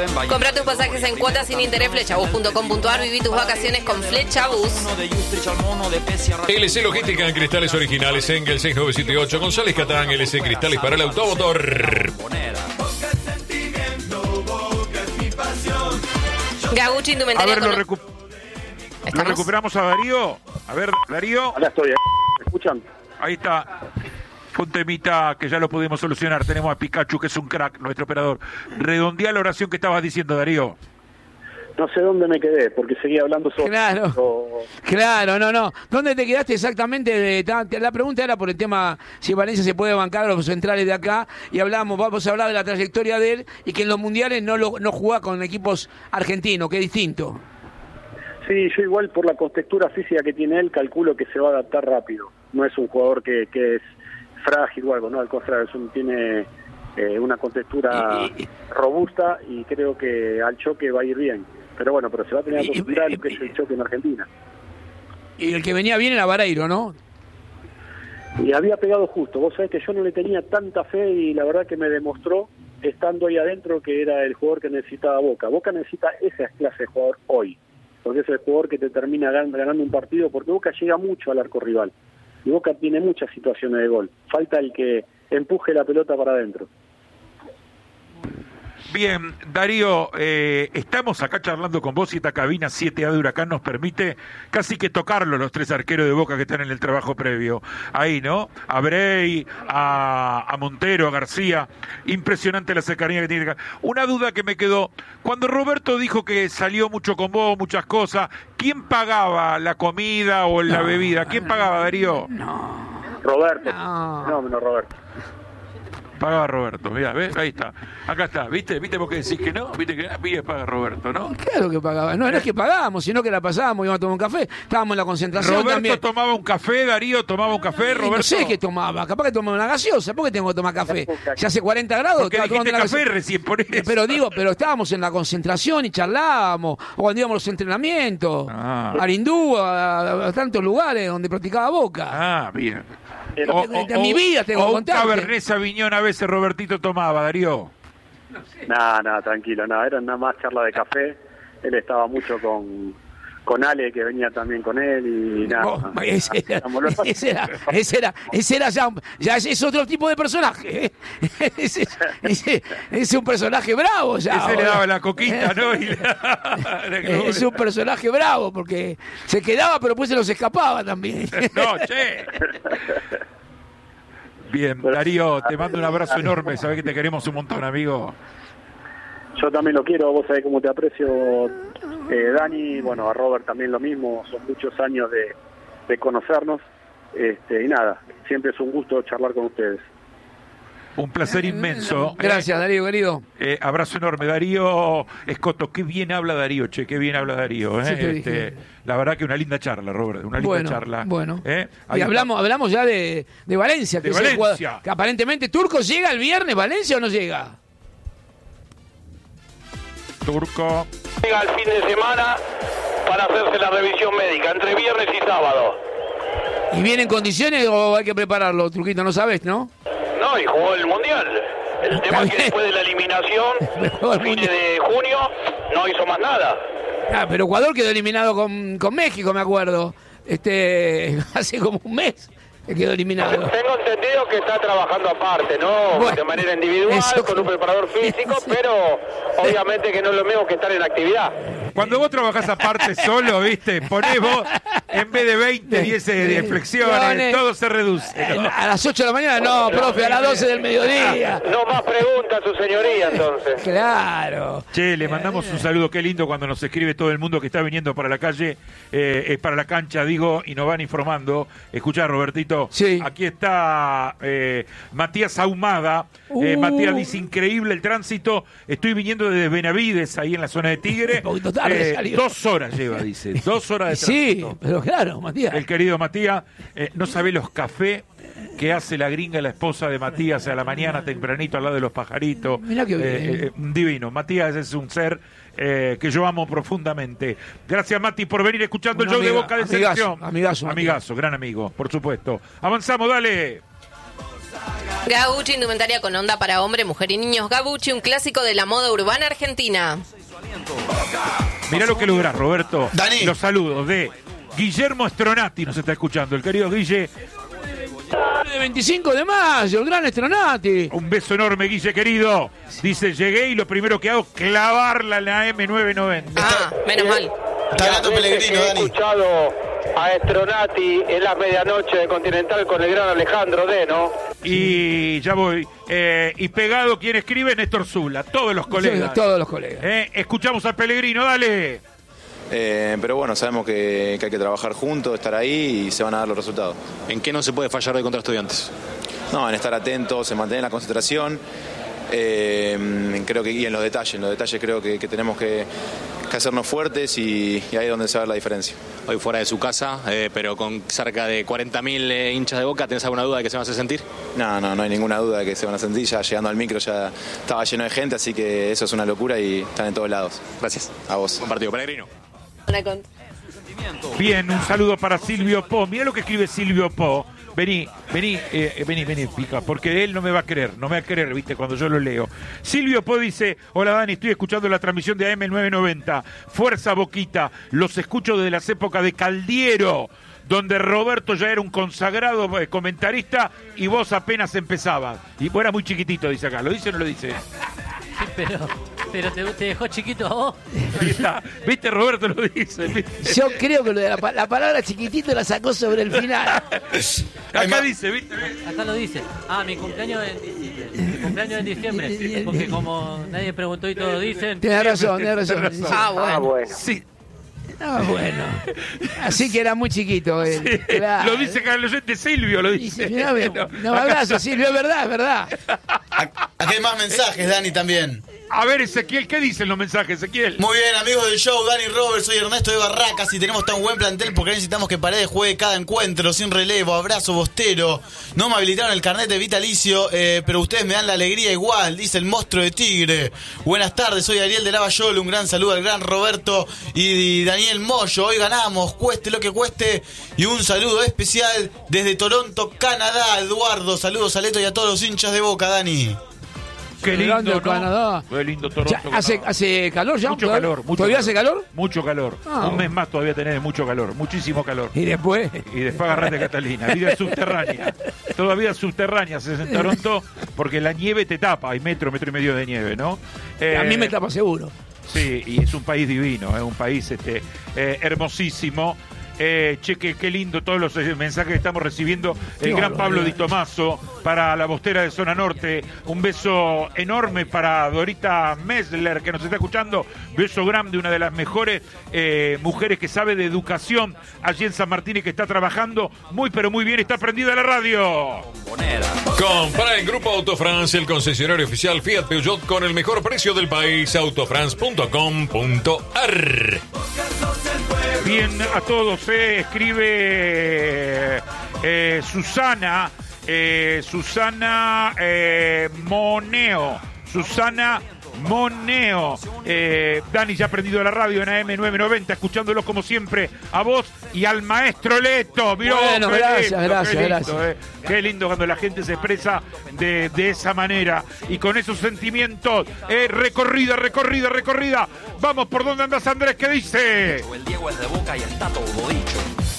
Compra tus pasajes en cuotas sin interés, flechabus.com.ar. Viví tus vacaciones con Flechabus. LC Logística en cristales originales, Engel 6978, González Catán, LC Cristales para el automotor. Gagucci Indumentaria. A ver, lo recuperamos a Darío. A ver, Darío. Ahora estoy, ¿me escuchan? Ahí está. Fue un temita que ya lo pudimos solucionar. Tenemos a Pikachu, que es un crack, nuestro operador. Redondea la oración que estabas diciendo, Darío. No sé dónde me quedé, porque seguía hablando sobre... Claro, no. ¿Dónde te quedaste exactamente? La pregunta era por el tema si Valencia se puede bancar a los centrales de acá, y vamos a hablar de la trayectoria de él, y que en los mundiales no juega con equipos argentinos, que es distinto. Sí, yo igual por la contextura física que tiene él, calculo que se va a adaptar rápido. No es un jugador que es frágil o algo, no, al contrario, tiene una contextura robusta, y creo que al choque va a ir bien. Pero bueno, pero se va a tener que acostumbrar a lo que es el choque en Argentina. Y el que venía bien era Vareiro, ¿no? Y había pegado justo. Vos sabés que yo no le tenía tanta fe, y la verdad que me demostró, estando ahí adentro, que era el jugador que necesitaba Boca. Boca necesita esa clase de jugador hoy, porque es el jugador que te termina ganando un partido, porque Boca llega mucho al arco rival. Y Boca tiene muchas situaciones de gol. Falta el que empuje la pelota para adentro. Bien, Darío, estamos acá charlando con vos, y esta cabina 7A de Huracán nos permite casi que tocarlo, los tres arqueros de Boca que están en el trabajo previo. Ahí, ¿no? A Brey, a Montero, a García. Impresionante la cercanía que tiene. Una duda que me quedó. Cuando Roberto dijo que salió mucho con vos, muchas cosas, ¿quién pagaba la comida o la bebida? ¿Quién pagaba, Darío? Roberto. No, Roberto. Pagaba Roberto, mirá, ¿ves? Ahí está. Acá está, ¿viste? ¿Viste por qué decís que no? ¿Viste que paga Roberto, no? Claro que pagaba. No es que pagábamos, sino que la pasábamos, íbamos a tomar un café. Estábamos en la concentración. Roberto también. Tomaba un café, Darío tomaba un café, Roberto. No sé qué tomaba, capaz que tomaba una gaseosa. ¿Por qué tengo que tomar café? Ya hace 40 grados. Porque dijiste café recién, por eso. Pero estábamos en la concentración y charlábamos, o cuando íbamos a los entrenamientos, a Arindú, a tantos lugares donde practicaba Boca. Ah, bien. En mi vida tengo que contar. Un Cabernet Sauvignon a veces Robertito tomaba, Darío. No, tranquilo, era nada más charla de café. Él estaba mucho con Ale, que venía también con él, y nada. Ese era ya es otro tipo de personaje. Ese es un personaje bravo ya. Ese le daba la coquita, ¿no? Es un personaje bravo, porque se quedaba, pero después se los escapaba también. No, che. Bien, Darío, te mando un abrazo enorme. Sabés que te queremos un montón, amigo. Yo también lo quiero, vos sabés cómo te aprecio, Dani. Bueno, a Robert también lo mismo. Son muchos años de conocernos. Y nada, siempre es un gusto charlar con ustedes. Un placer inmenso. Gracias, Darío, querido. Abrazo enorme. Darío Escoto, qué bien habla Darío, qué bien habla Darío. Sí, la verdad que una linda charla, Robert, una linda charla. Bueno, y hablamos ya de Valencia. Que aparentemente Turco llega el viernes. ¿Valencia o no llega? Turco. Llega el fin de semana para hacerse la revisión médica, entre viernes y sábado. ¿Y viene en condiciones o hay que prepararlo, Turquito? No sabes, ¿no? No, y jugó el Mundial. El tema es que después de la eliminación, fines de junio, no hizo más nada. Pero Ecuador quedó eliminado con México, me acuerdo. Hace como un mes que quedó eliminado. Tengo entendido que está trabajando aparte, ¿no? Bueno, de manera individual, con un preparador físico, pero obviamente que no es lo mismo que estar en actividad. Cuando vos trabajás aparte solo, ¿viste? Ponés vos, en vez de 20, 10 de flexiones, todo se reduce, ¿no? A las 8 de la mañana, no, profe, a las 12 del mediodía. No más preguntas, su señoría, entonces. Claro. Che, le mandamos un saludo, qué lindo cuando nos escribe todo el mundo que está viniendo para la calle, para la cancha, digo, y nos van informando. Escuchá, Robertito, sí. Aquí está Matías Ahumada. Matías dice, increíble el tránsito, estoy viniendo desde Benavides, ahí en la zona de Tigre. 2 horas lleva, dice, 2 horas de tránsito. Sí, pero claro, Matías. El querido Matías, no sabe los cafés que hace la gringa, la esposa de Matías, a la mañana tempranito al lado de los pajaritos. Mirá qué bien. Divino. Matías es un ser que yo amo profundamente. Gracias, Mati, por venir escuchando el show de Boca de Selección. Amigazo, gran amigo, por supuesto. Avanzamos, dale. Gabucci, indumentaria con onda para hombre, mujer y niños. Gabucci, un clásico de la moda urbana argentina. Mirá lo que lográs, Roberto. Dani. Los saludos de Guillermo Stronati, nos está escuchando, el querido Guille. De 25 de mayo, el gran Stronati. Un beso enorme, Guille, querido. Dice, llegué y lo primero que hago es clavarla en la M990. Ah, menos mal. Está hablando Pellegrino, He Dani. escuchado a Stronati en la medianoche de Continental con el gran Alejandro Deno. Y ya voy. Y pegado, quien escribe, Néstor Zula. Todos los colegas. Todos los colegas. Escuchamos al Pellegrino, dale. Pero bueno, sabemos que hay que trabajar juntos, estar ahí y se van a dar los resultados. ¿En qué no se puede fallar de contra Estudiantes? No, en estar atentos, en mantener la concentración, creo que y en los detalles creo que tenemos que hacernos fuertes y ahí es donde se va a ver la diferencia. Hoy fuera de su casa, pero con cerca de 40.000 hinchas de Boca, ¿tenés alguna duda de que se van a hacer sentir? No hay ninguna duda de que se van a sentir. Ya llegando al micro ya estaba lleno de gente, así que eso es una locura y están en todos lados. Gracias. A vos. Buen partido, Pellegrino. Bien, un saludo para Silvio Po. Mira lo que escribe Silvio Po. Vení, pica, porque él no me va a querer, viste, cuando yo lo leo. Silvio Po dice, hola Dani, estoy escuchando la transmisión de AM990, Fuerza Boquita, los escucho desde las épocas de Caldiero, donde Roberto ya era un consagrado comentarista y vos apenas empezabas. Y vos eras muy chiquitito, dice acá, ¿lo dice o no lo dice? Sí, pero te dejó chiquito a vos. Ahí está. ¿Viste? Roberto lo dice. ¿Viste? Yo creo que lo de la palabra chiquitito la sacó sobre el final. Acá dice, ¿viste? Acá lo dice. Mi cumpleaños en diciembre. Porque como nadie preguntó y todos dicen. Tienes razón. Bueno. Sí. Bueno. Así que era muy chiquito él. Sí. Claro. Lo dice acá el oyente Silvio, lo dice. Mirá, un abrazo, Silvio, es verdad. Acá hay más mensajes, Dani, también. A ver, Ezequiel, ¿qué dicen los mensajes, Ezequiel? Muy bien, amigos del show, Dani Robert, soy Ernesto de Barracas y tenemos tan buen plantel porque necesitamos que Paredes juegue cada encuentro, sin relevo, abrazo Bostero. No me habilitaron el carnet de vitalicio, pero ustedes me dan la alegría igual, dice el monstruo de Tigre. Buenas tardes, soy Ariel de Lavallol, un gran saludo al gran Roberto y Daniel Moyo. Hoy ganamos, cueste lo que cueste, y un saludo especial desde Toronto, Canadá, Eduardo. Saludos a Leto y a todos los hinchas de Boca, Dani. Qué lindo, ¿no? Canadá. Qué lindo Toronto. ¿Hace calor ya? Mucho calor. ¿Todavía hace calor? Mucho calor. Un mes más todavía tenés mucho calor. Muchísimo calor. ¿Y después? Y después agarrate Catalina. Vida subterránea. Todavía subterránea se hace en Toronto porque la nieve te tapa. Hay metro y medio de nieve, ¿no? A mí me tapa seguro. Sí, y es un país divino, es un país hermosísimo. Qué lindo todos los mensajes que estamos recibiendo. El gran Pablo Di Tomaso para la Bostera de Zona Norte. Un beso enorme para Dorita Messler, que nos está escuchando. Beso grande, una de las mejores mujeres que sabe de educación allí en San Martín y que está trabajando muy pero muy bien. Está prendida la radio. Compra en Grupo Autofrance, el concesionario oficial Fiat Peugeot con el mejor precio del país. Autofrance.com.ar. Bien a todos, escribe Susana Moneo. Dani ya ha prendido la radio en AM990, escuchándolos como siempre a vos y al maestro Leto. Miró, bueno, gracias. Qué lindo cuando la gente se expresa de esa manera y con esos sentimientos. Recorrida. Vamos, ¿por dónde andas, Andrés? ¿Qué dice? El Diego es de Boca y está todo dicho.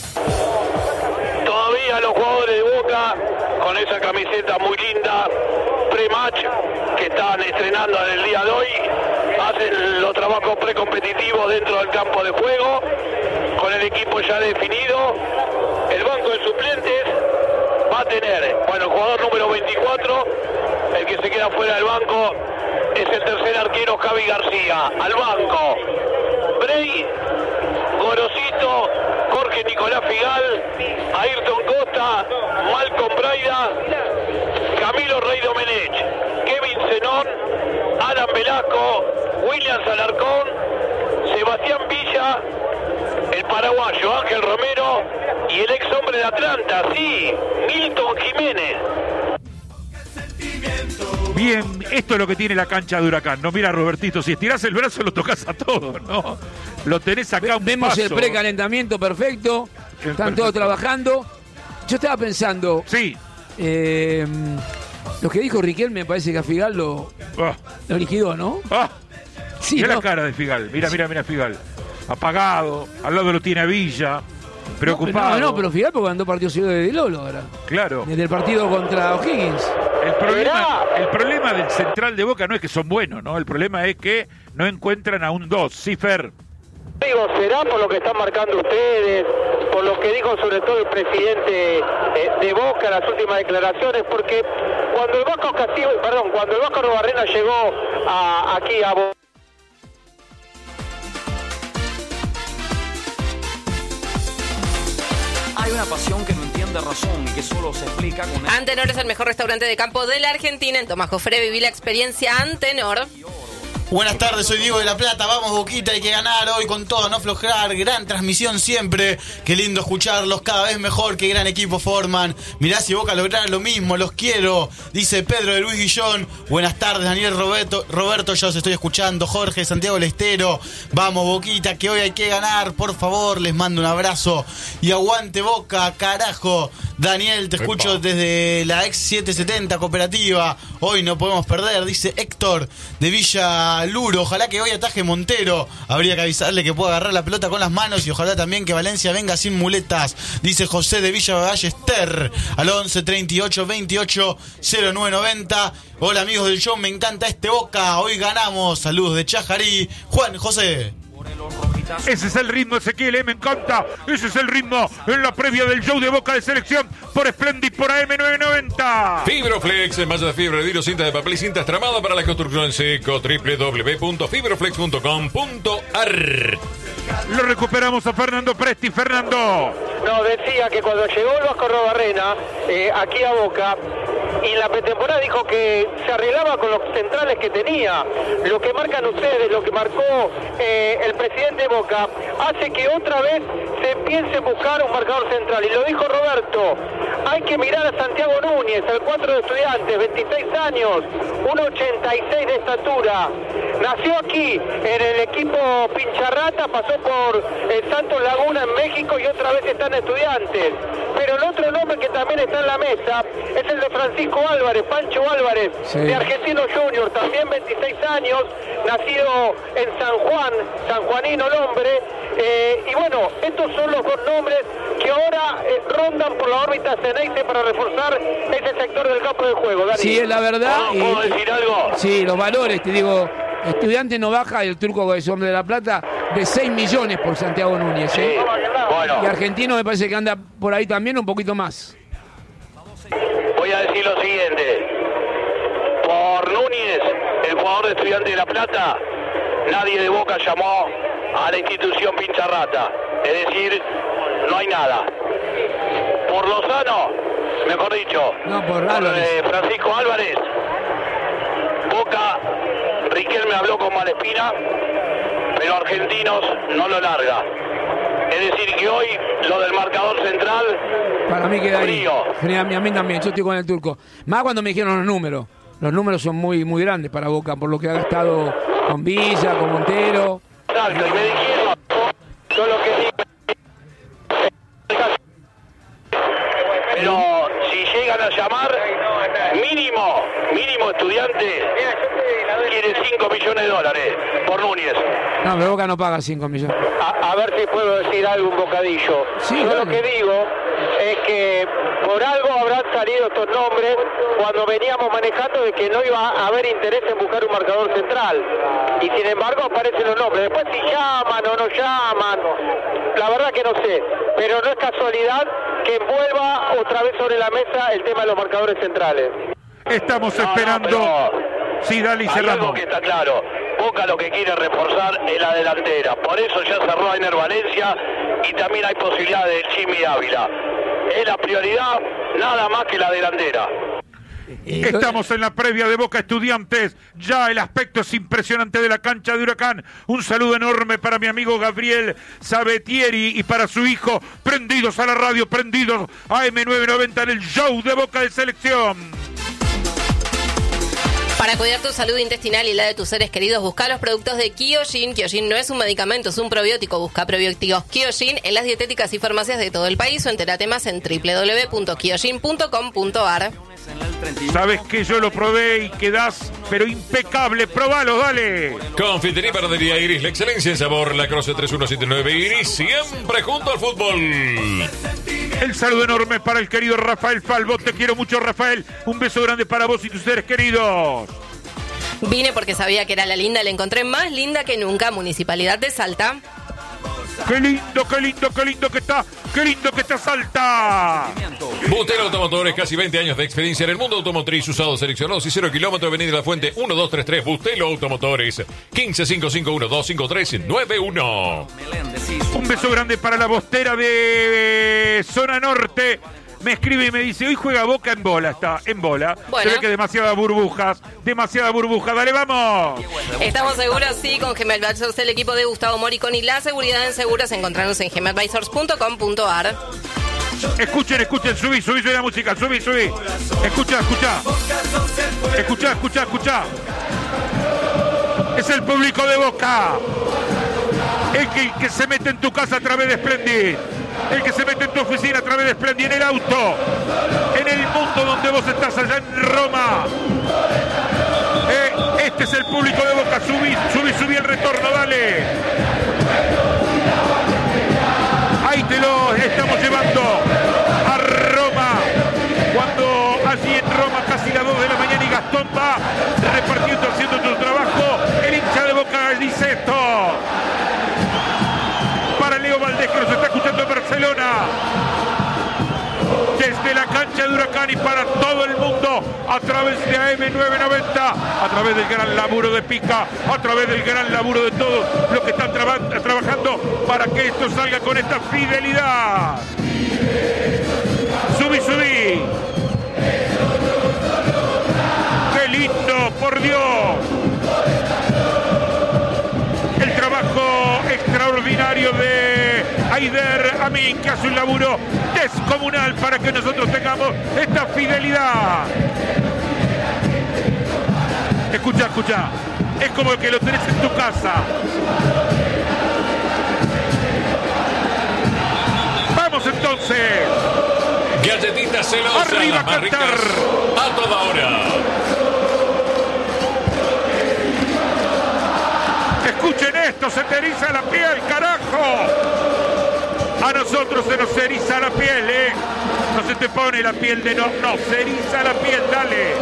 Todavía los jugadores de Boca con esa camiseta muy linda, pre-match, que están estrenando en el día de hoy, hacen los trabajos precompetitivos dentro del campo de juego, con el equipo ya definido. El banco de suplentes va a tener, el jugador número 24, el que se queda fuera del banco, es el tercer arquero Javi García. Al banco, Brey, Gorosito, Jorge Nicolás Figal, Ayrton Costa, Malcolm Braida, Camilo Rey Domenech, Kevin Zenón, Alan Velasco, William Alarcón, Sebastián Villa, el paraguayo Ángel Romero y el ex hombre de Atlanta, sí, Milton Jiménez. Bien, esto es lo que tiene la cancha de Huracán. No, mira, Robertito, si estirás el brazo lo tocas a todo, ¿no? Lo tenés acá un Vemos paso. El precalentamiento perfecto. Están todos trabajando. Yo estaba pensando. Sí. Lo que dijo Riquelme me parece que a Figal lo liquidó, ¿no? Sí, mira la cara de Figal, mira Figal. Apagado, al lado lo tiene a Villa, preocupado. No, pero Figal porque andó partido seguido de Lolo ahora. Claro. Desde el partido contra O'Higgins. El problema del central de Boca no es que son buenos, ¿no? El problema es que no encuentran a un 2. Sí, Fer. Digo, será por lo que están marcando ustedes, por lo que dijo sobre todo el presidente de Boca en las últimas declaraciones, porque cuando el Vasco Arrobarrena llegó aquí a Boca. Hay una pasión que no entiende razón y que solo se explica con... Antenor es el mejor restaurante de campo de la Argentina. En Tomás Jofre viví la experiencia Antenor. Buenas tardes, soy Diego de La Plata. Vamos, Boquita, hay que ganar hoy con todo, no aflojar. Gran transmisión siempre. Qué lindo escucharlos, cada vez mejor. Qué gran equipo forman. Mirá si Boca lograra lo mismo, los quiero. Dice Pedro de Luis Guillón. Buenas tardes, Daniel Roberto, yo os estoy escuchando. Jorge, Santiago del Estero. Vamos, Boquita, que hoy hay que ganar. Por favor, les mando un abrazo. Y aguante Boca, carajo. Daniel, te escucho desde la ex 770 cooperativa. Hoy no podemos perder, dice Héctor de Villa Luro. Ojalá que hoy ataje Montero. Habría que avisarle que pueda agarrar la pelota con las manos y ojalá también que Valencia venga sin muletas, dice José de Villa Ballester al 11 38 28 09 90. Hola amigos del show, me encanta este Boca, hoy ganamos. Saludos de Chajarí. Juan José. Ese es el ritmo, Ezequiel, me encanta. Ese es el ritmo en la previa del show de Boca de Selección por Splendid, por AM990. Fibroflex, malla de fibra de vidrio, cinta de papel y cintas tramada para la construcción en seco. www.fibroflex.com.ar. Lo recuperamos a Fernando Presti. Fernando. No, decía que cuando llegó el Vasco Arrobarrena aquí a Boca, y en la pretemporada dijo que se arreglaba con los centrales que tenía. Lo que marcan ustedes, lo que marcó el presidente de Boca, hace que otra vez se empiece a buscar un marcador central. Y lo dijo Roberto, hay que mirar a Santiago Núñez, el 4 de Estudiantes, 26 años, 1,86 de estatura. Nació aquí en el equipo Pincharrata, pasó por el Santos Laguna en México y otra vez está en Estudiantes. Pero el otro nombre que también está en la mesa es el de Francisco Álvarez, Pancho Álvarez, sí, de Argentino Junior, también 26 años, nacido en San Juan, sanjuanino el hombre. Y bueno, estos son los dos nombres que ahora rondan por la órbita Ceneice para reforzar ese sector del campo de juego. Dani. Sí, es la verdad. ¿Puedo decir algo? Sí, los valores, te digo, Estudiante no baja, el turco que es hombre de La Plata, de 6 millones por Santiago Núñez. Sí, bueno. Y Argentino me parece que anda por ahí también un poquito más. Voy a decir lo siguiente. Por Núñez, el jugador de Estudiante de La Plata, nadie de Boca llamó a la institución Pincharrata. Es decir, no hay nada. Por Lozano, mejor dicho, por Francisco Álvarez, Boca, Riquelme habló con Malespina, pero Argentinos no lo larga. Es decir, que hoy lo del marcador central, para mí queda ahí. frío. A mí también, yo estoy con el turco. Más cuando me dijeron los números. Los números son muy, muy grandes para Boca, por lo que ha gastado con Villa, con Montero. Exacto, y me dijeron, yo lo que digo, pero si llegan a llamar, mínimo Estudiante quiere $5 millones por Núñez. No, pero Boca no paga 5 millones. A ver si puedo decir algo, un bocadillo. Sí, yo claro. Lo que digo es que por algo habrán salido estos nombres cuando veníamos manejando de que no iba a haber interés en buscar un marcador central. Y sin embargo aparecen los nombres. Después si llaman o no llaman, la verdad que no sé. Pero no es casualidad que envuelva otra vez sobre la mesa el tema de los marcadores centrales. Estamos esperando. Sí, dale y hay cerramos. algo que está claro. Boca lo que quiere reforzar es la delantera. Por eso ya cerró a Ener Valencia y también hay posibilidad del Jimmy Ávila. Es la prioridad, nada más que la delantera. Estamos en la previa de Boca Estudiantes. Ya el aspecto es impresionante de la cancha de Huracán. Un saludo enorme para mi amigo Gabriel Sabetieri y para su hijo. Prendidos a la radio, prendidos a M990 en el show de Boca de Selección. Para cuidar tu salud intestinal y la de tus seres queridos, busca los productos de Kyojin. Kyojin no es un medicamento, es un probiótico. Busca probióticos Kyojin en las dietéticas y farmacias de todo el país o entérate más en www.kyojin.com.ar. Sabes que yo lo probé y quedás, pero impecable. Probalo, dale. Confitería y panadería Iris, la excelencia en sabor. La Croce 3179 Iris, siempre junto al fútbol. El saludo enorme para el querido Rafael Falvo. Te quiero mucho, Rafael. Un beso grande para vos y tus seres queridos. Vine porque sabía que era la linda, la encontré más linda que nunca. Municipalidad de Salta. Qué lindo, qué lindo, qué lindo que está. Qué lindo que está Salta. Bustelo Automotores, casi 20 años de experiencia en el mundo automotriz, usados seleccionados y 0 kilómetros. Avenida La Fuente 1233. Bustelo Automotores 1555125391. Un beso grande para la bostera de Zona Norte. Me escribe y me dice, hoy juega Boca en bola, está en bola. Bueno. Se ve que demasiada burbuja, dale, vamos. Estamos seguros, sí, con Gem Advisors, el equipo de Gustavo Moricón y la seguridad en seguros. Encontrarnos en gemadvisors.com.ar. Escuchen, subí la música, subí. Escucha. Es el público de Boca. El que se mete en tu casa a través de Splendid. El que se mete en tu oficina a través de Splendid, en el auto, en el mundo donde vos estás, allá en Roma. Este es el público de Boca. Subí el retorno, dale. Ahí te lo estamos llevando a Roma. Cuando allí en Roma, casi las 2 de la mañana, y Gastón va repartiendo, haciendo su trabajo, el hincha de Boca dice esto. Para Leo Valdés, que nos está escuchando en Barcelona, desde la cancha de Huracán y para todo el mundo, a través de AM990, a través del gran laburo de Pica, a través del gran laburo de todos los que están trabajando para que esto salga con esta fidelidad. Subí. ¡Qué lindo, por Dios! El trabajo extraordinario de Aider Amin, que hace un laburo descomunal para que nosotros tengamos esta fidelidad. Escucha. Es como que lo tenés en tu casa. Vamos entonces. Galletitas celosas, arriba las más ricas a toda hora. Escuchen esto, se te eriza la piel, carajo. A nosotros se nos eriza la piel, No se te pone la piel de no, se eriza la piel, dale.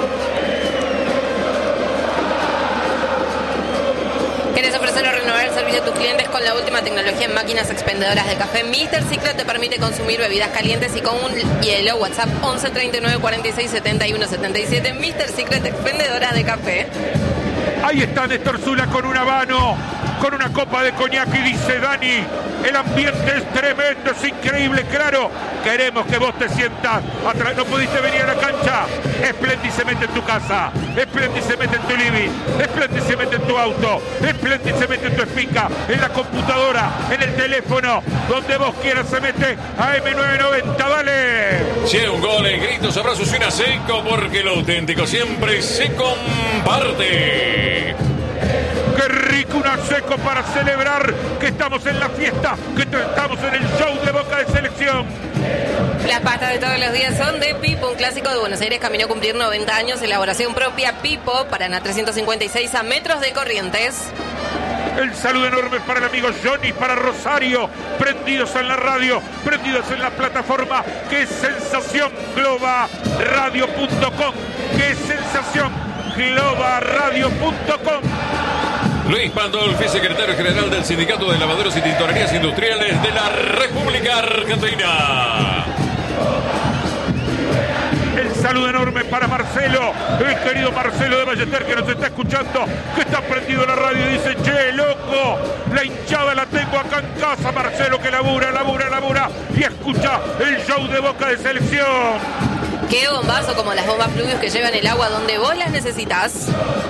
¿Querés ofrecer o renovar el servicio a tus clientes con la última tecnología en máquinas expendedoras de café? Mr. Secret te permite consumir bebidas calientes y con un hielo. WhatsApp 11 39 46 71 77. Mr. Secret, expendedora de café. Ahí está Néstor Zula con un habano, con una copa de coñac, y dice: Dani, el ambiente es tremendo, es increíble, claro. Queremos que vos te sientas atrás. No pudiste venir a la cancha. Splendid se mete en tu casa, Splendid se mete en tu living, Splendid se mete en tu auto, Splendid se mete en tu espica, en la computadora, en el teléfono, donde vos quieras se mete a M990, dale. Si hay un gol, gritos, abrazos y una seco, porque lo auténtico siempre se comparte. Qué rico una seco para celebrar que estamos en la fiesta, que estamos en el show de Boca de Selección. Las pastas de todos los días son de Pipo, un clásico de Buenos Aires, caminó a cumplir 90 años, elaboración propia Pipo, Paraná 356 a metros de Corrientes. El saludo enorme para el amigo Johnny, para Rosario, prendidos en la radio, prendidos en la plataforma, que es sensación, globaradio.com, que es sensación, globaradio.com. Luis Pandolfi, secretario general del Sindicato de Lavaderos y Tintorerías Industriales de la República Argentina. El saludo enorme para Marcelo, el querido Marcelo de Ballester, que nos está escuchando, que está prendido en la radio y dice: che, loco, la hinchada la tengo acá en casa. Marcelo, que labura y escucha el show de Boca de Selección. Qué bombazo, como las bombas Fluvius que llevan el agua donde vos las necesitas.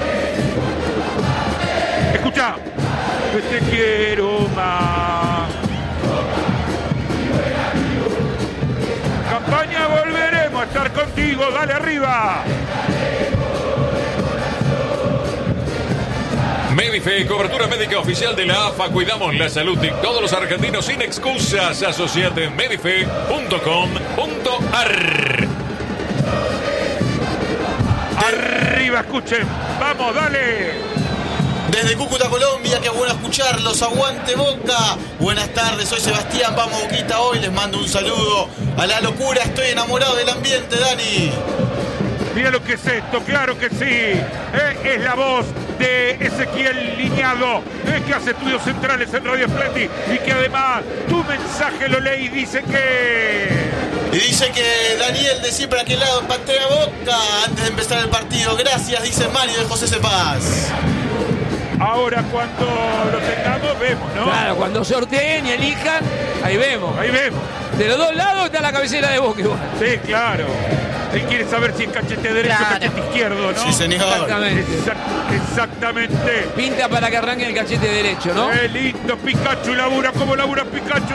Escucha, te quiero más. Campaña, volveremos a estar contigo, dale arriba. Medife, cobertura médica oficial de la AFA. Cuidamos la salud de todos los argentinos sin excusas. Asociate en medife.com.ar. Arriba, escuchen. Vamos, dale. Desde Cúcuta, Colombia, qué bueno escucharlos. Aguante Boca. Buenas tardes, soy Sebastián. Vamos, Boquita, hoy les mando un saludo a la locura. Estoy enamorado del ambiente, Dani. Mira lo que es esto, claro que sí. Es la voz de Ezequiel Liñado, que hace estudios centrales en Radio Splendid y que además tu mensaje lo lee y dice que... Y dice que Daniel de siempre a aquel lado patea Boca antes de empezar el partido. Gracias, dice Mario de José Cepaz. Ahora cuando lo tengamos vemos, ¿no? Claro, cuando sorteen y elijan, ahí vemos. Ahí vemos. De los dos lados está la cabecera de Boca igual. Sí, claro. Él quiere saber si es cachete derecho o cachete izquierdo, ¿no? Sí, señor. Exactamente. Exactamente. Pinta para que arranque el cachete derecho, ¿no? Qué lindo Pikachu labura, ¿cómo labura Pikachu?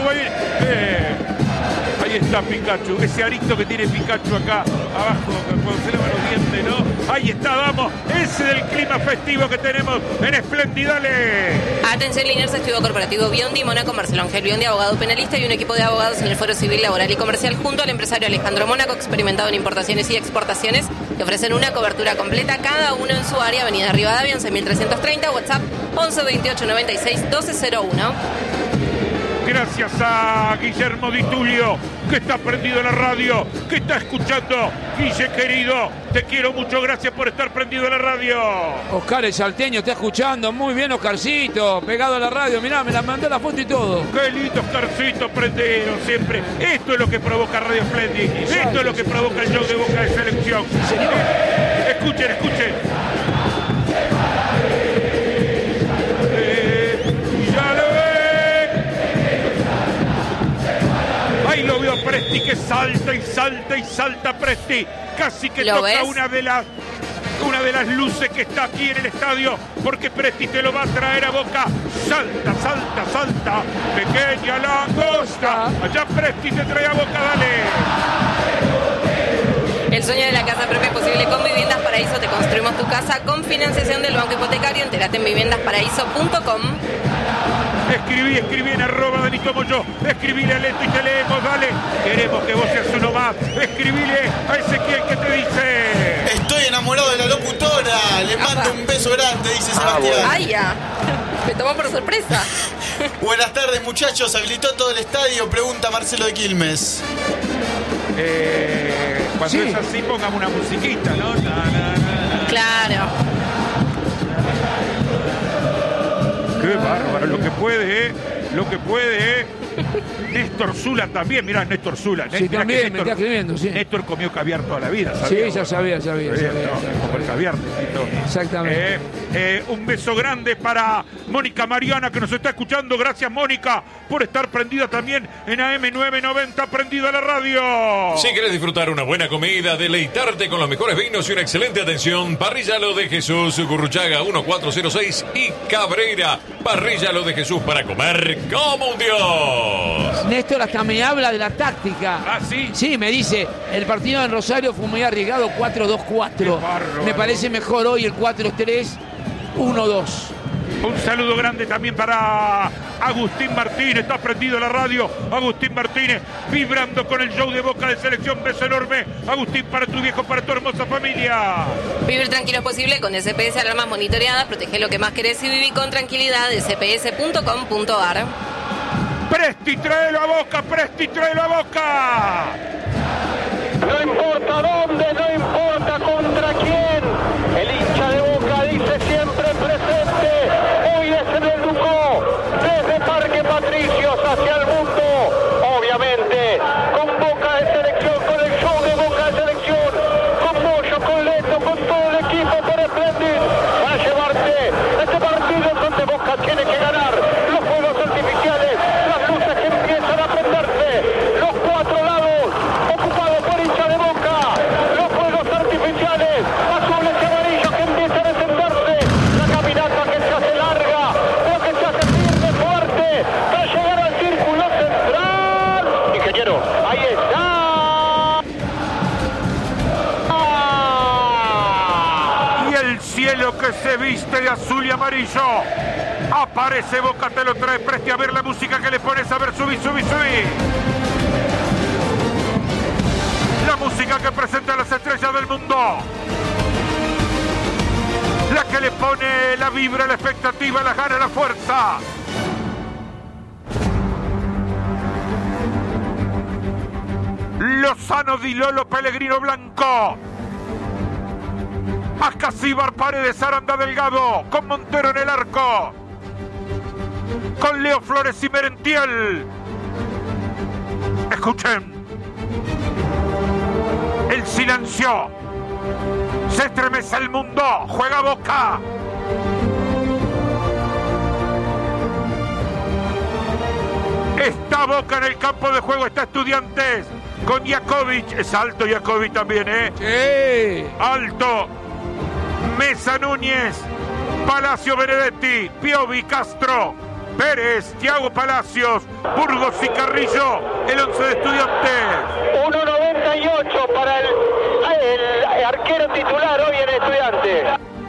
Ahí está Pikachu, ese arito que tiene Pikachu acá abajo, cuando se lava los dientes, ¿no? Ahí está, vamos, ese del clima festivo que tenemos en Splendid, dale. Atención, Liniers, Estudio Corporativo Biondi, Mónaco, Marcelo Ángel Biondi, abogado penalista y un equipo de abogados en el Foro Civil, Laboral y Comercial junto al empresario Alejandro Mónaco, experimentado en importaciones y exportaciones, que ofrecen una cobertura completa, cada uno en su área. Avenida Rivadavia, 11.330, WhatsApp 11 28 96 1201. Gracias a Guillermo Di Tulio, que está prendido en la radio, que está escuchando. Guille, querido, te quiero mucho, gracias por estar prendido en la radio. Oscar el salteño está escuchando, muy bien Oscarcito, pegado a la radio, mirá, me la mandó la foto y todo. Qué lindo Oscarcito, prendido siempre. Esto es lo que provoca Radio Splendid, esto es lo que provoca el show de Boca de Selección. Escuchen, escuchen. Ahí lo veo a Presti que salta y salta y salta Presti. Casi que toca ves? una de las luces que está aquí en el estadio, porque Presti te lo va a traer a Boca. Salta, salta, salta. Pequeña langosta. Allá Presti te trae a Boca, dale. El sueño de la casa propia es posible con Viviendas Paraíso. Te construimos tu casa con financiación del Banco Hipotecario. Entérate en viviendasparaíso.com. Escribí en @Dani Tomoyo. Escribile a Leto y te leemos, dale. Queremos que vos seas uno más. Escribile a Ezequiel que te dice: estoy enamorado de la locutora. Le mando un beso grande, dice Sebastián. ¡Ay, ya! Me tomó por sorpresa. Buenas tardes, muchachos. ¿Habilitó todo el estadio? Pregunta Marcelo de Quilmes. Cuando es así, pongamos una musiquita, ¿no? Claro. Qué bárbaro, lo que puede, Néstor Zula también, mirá, Néstor Zula. Sí, también me está escribiendo, sí. Néstor comió caviar toda la vida, ¿sabía? Sí, ya sabía. Como el caviar, Néstor. Exactamente. Un beso grande para Mónica Mariana, que nos está escuchando. Gracias, Mónica, por estar prendida también en AM990, prendida a la radio. Si querés disfrutar una buena comida, deleitarte con los mejores vinos y una excelente atención, Parrilla Lo de Jesús, Gurruchaga 1406 y Cabrera. Parrilla Lo de Jesús para comer como un dios. Néstor hasta me habla de la táctica. ¿Ah, sí? Sí, me dice, el partido en Rosario fue muy arriesgado, 4-2-4. Me parece mejor hoy el 4-3-1-2. Un saludo grande también para Agustín Martínez, está prendido la radio. Agustín Martínez, vibrando con el show de Boca de Selección. Beso enorme, Agustín, para tu viejo, para tu hermosa familia. Vivir tranquilo es posible con SPS Alarmas Monitoreadas. Protege lo que más querés y viví con tranquilidad. sps.com.ar. Presti, tráelo a Boca, Presti, tráelo a Boca. No importa dónde, no importa contra quién. El hincha de Boca dice siempre presente. Hoy desde el Ducó, desde Parque Patricios hacia el mundo. Obviamente, con Boca de Selección, con el show de Boca de Selección, con Moyo, con Leto, con todo el equipo por Splendid, para llevarte este partido donde Boca tiene que ganar. Los fuegos artificiales, las luces que empiezan a prenderse, los cuatro lados ocupados por hincha de Boca. que se viste de azul y amarillo. Aparece Boca, te lo trae, preste a ver la música que le pones, a ver, subí. La música que presenta a las estrellas del mundo. La que le pone la vibra, la expectativa, la gana, la fuerza. Lozano, Di Lolo, Pellegrino, Blanco. Ascasíbar, Paredes, Aranda, Delgado. Con Montero en el arco. Con Leo Flores y Merentiel. Escuchen. El silencio. Se estremece el mundo. Juega Boca. Está Boca en el campo de juego. Está Estudiantes. Con Jakovic. Es alto Jakovic también, ¿eh? Sí. Alto. Mesa, Núñez. Palacio, Benedetti. Piovi, Castro. Pérez, Thiago Palacios, Burgos y Carrillo, el 11 de Estudiantes. 1.98 para el arquero titular hoy en Estudiantes.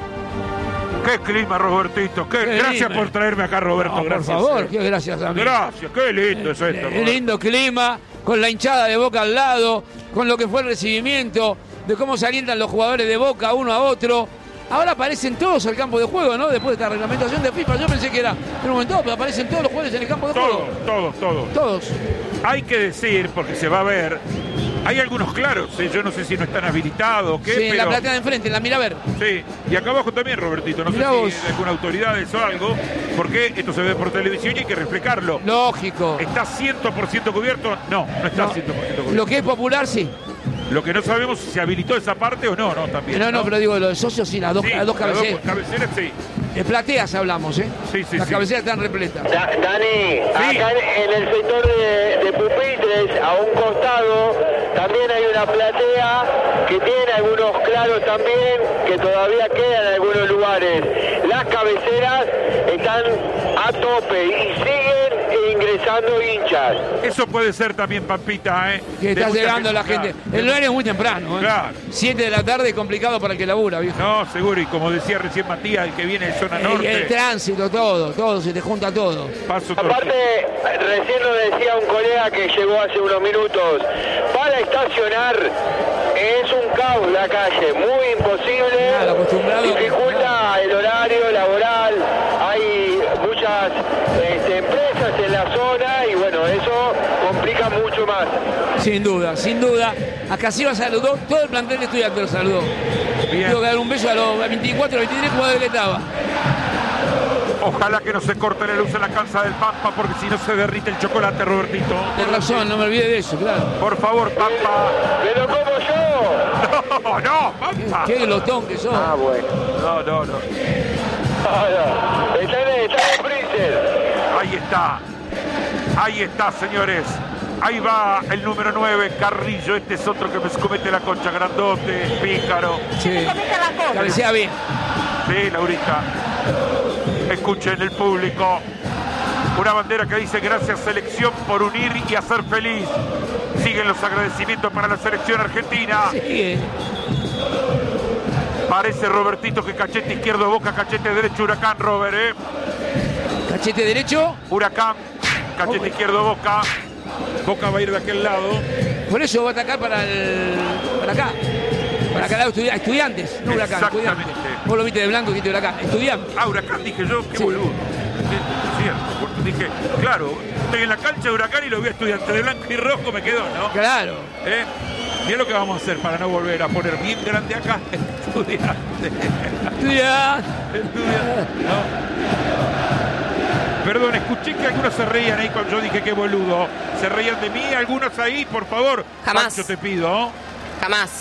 Qué clima, Robertito. Gracias por traerme acá, Roberto. Gracias. Por favor, qué gracias a mí. Gracias, qué lindo es esto. Qué lindo clima, con la hinchada de Boca al lado, con lo que fue el recibimiento, de cómo se alientan los jugadores de Boca uno a otro. Ahora aparecen todos al campo de juego, ¿no? Después de esta reglamentación de FIFA, yo pensé que era en un momento, pero aparecen todos los jugadores en el campo de juego. Todos. Hay que decir, porque se va a ver, hay algunos claros, yo no sé si no están habilitados o qué, sí, pero... en la platea de enfrente, en la Miraver. Sí, y acá abajo también, Robertito, no Mirá sé vos. si hay alguna autoridad o algo, porque esto se ve por televisión y hay que reflejarlo. Lógico. ¿Está 100% cubierto? No está 100% cubierto. Lo que es popular, sí. Lo que no sabemos si se habilitó esa parte o no, también. No, pero digo, los socios sí, las dos cabeceras. Cabeceras, sí. De plateas hablamos, ¿eh? Sí. Las cabeceras están repletas. Dani, acá en el sector de pupitres, a un costado, también hay una platea que tiene algunos claros también, que todavía quedan en algunos lugares. Las cabeceras están a tope y siguen ingresando hinchas. Eso puede ser también, Pampita, ¿eh? Que está llegando la gente. El horario es muy temprano, ¿eh? Claro. 7 de la tarde es complicado para el que labura, viejo. No, seguro, y como decía recién Matías, el que viene de zona norte. El tránsito, todo, se te junta todo. Aparte, recién lo decía un colega que llegó hace unos minutos, para estacionar es un caos la calle, muy imposible, dificulta el horario laboral, hay muchas empresas en la zona y bueno, eso complica mucho más. Sin duda. Acá sí saludó, todo el plantel de Estudiantes lo saludó. Tengo que dar un beso a los 24, 23 jugadores que estaba. Ojalá que no se corte la luz en la cancha del Pampa, porque si no se derrite el chocolate, Robertito. Tienes razón, no me olvide de eso, claro. Por favor, Pampa. ¡Me lo como yo! No, Pampa. Qué glotón que sos. Ah, bueno. No. Está en el freezer. Ahí está, señores. Ahí va el número 9, Carrillo. Este es otro que me comete la concha, grandote, pícaro. Sí. Cabecea bien. Sí, Laurita. Escuchen el público. Una bandera que dice gracias selección por unir y hacer feliz. Siguen los agradecimientos para la selección argentina. Sigue. Parece, Robertito, que cachete izquierdo Boca, cachete derecho Huracán, Robert, ¿eh? Cachete derecho. Huracán, cachete izquierdo Boca. Boca va a ir de aquel lado. Por eso va a atacar para acá. Para acá, Estudiantes, no Huracán. Exactamente. Estudiantes. Vos lo viste de blanco y viste Huracán. Estudiantes. Ah, Huracán, dije yo, qué boludo. Es cierto, dije, claro, estoy en la cancha de Huracán y lo vi a Estudiantes de blanco y rojo, me quedó, ¿no? Claro. Mirá lo que vamos a hacer para no volver a poner bien grande acá. Estudiantes. ¿No? Perdón, escuché que algunos se reían ahí cuando yo dije qué boludo. ¿Se reían de mí? ¿Algunos ahí? Por favor. Jamás. Pancho, te pido. Jamás.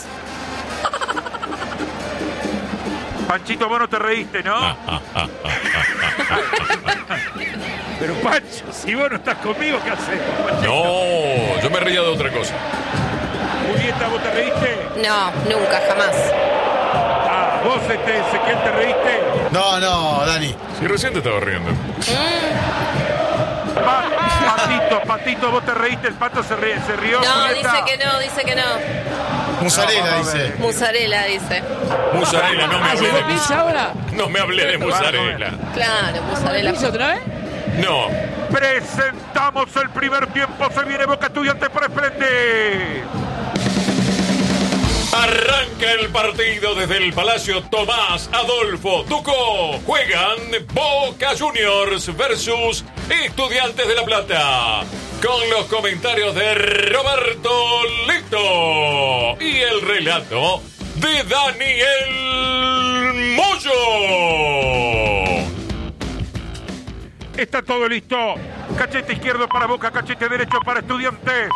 Panchito, vos no te reíste, ¿no? Pero Pancho, si vos no estás conmigo, ¿qué haces? No, yo me reía de otra cosa. Julieta, ¿vos te reíste? No, nunca, jamás. Ah, ¿vos, Ezequiel, te reíste? No, Dani. Si recién te estaba riendo. Patito, vos te reíste, el Pato se rió. No, Julieta. dice que no. Musarela, dice. Musarela, dice. Musarela, no me hablé ¿Llegó de pizza ahora? No me hablé de musarela. Claro, musarela. ¿Pizza otra vez? No. Presentamos el primer tiempo. Se viene Boca Estudiantes por Esplende. Arranca el partido desde el Palacio Tomás Adolfo Ducó. Juegan Boca Juniors versus Estudiantes de La Plata. Con los comentarios de Roberto Lito y el relato de Daniel Moyo. Está todo listo. Cachete izquierdo para Boca, cachete derecho para Estudiantes.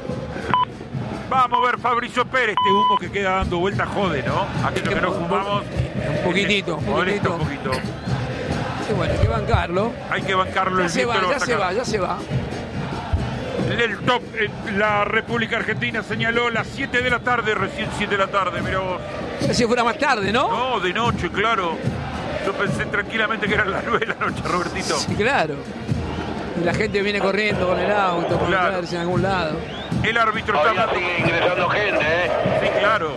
Vamos a ver Fabricio Pérez. Este humo que queda dando vueltas jode, ¿no? Aquello que no fumamos. Un poquito. Molesta un poquito. Y bueno, hay que bancarlo. Hay que bancarlo. Ya se va. El top en la República Argentina señaló las 7 de la tarde, recién 7 de la tarde, mirá vos. Si fuera más tarde, ¿no? No, de noche, claro. Yo pensé tranquilamente que eran las 9 de la noche, Robertito. Sí, claro. Y la gente viene corriendo con el auto, con Claro. en algún lado. El árbitro está Todavía sigue ingresando gente, Sí, claro.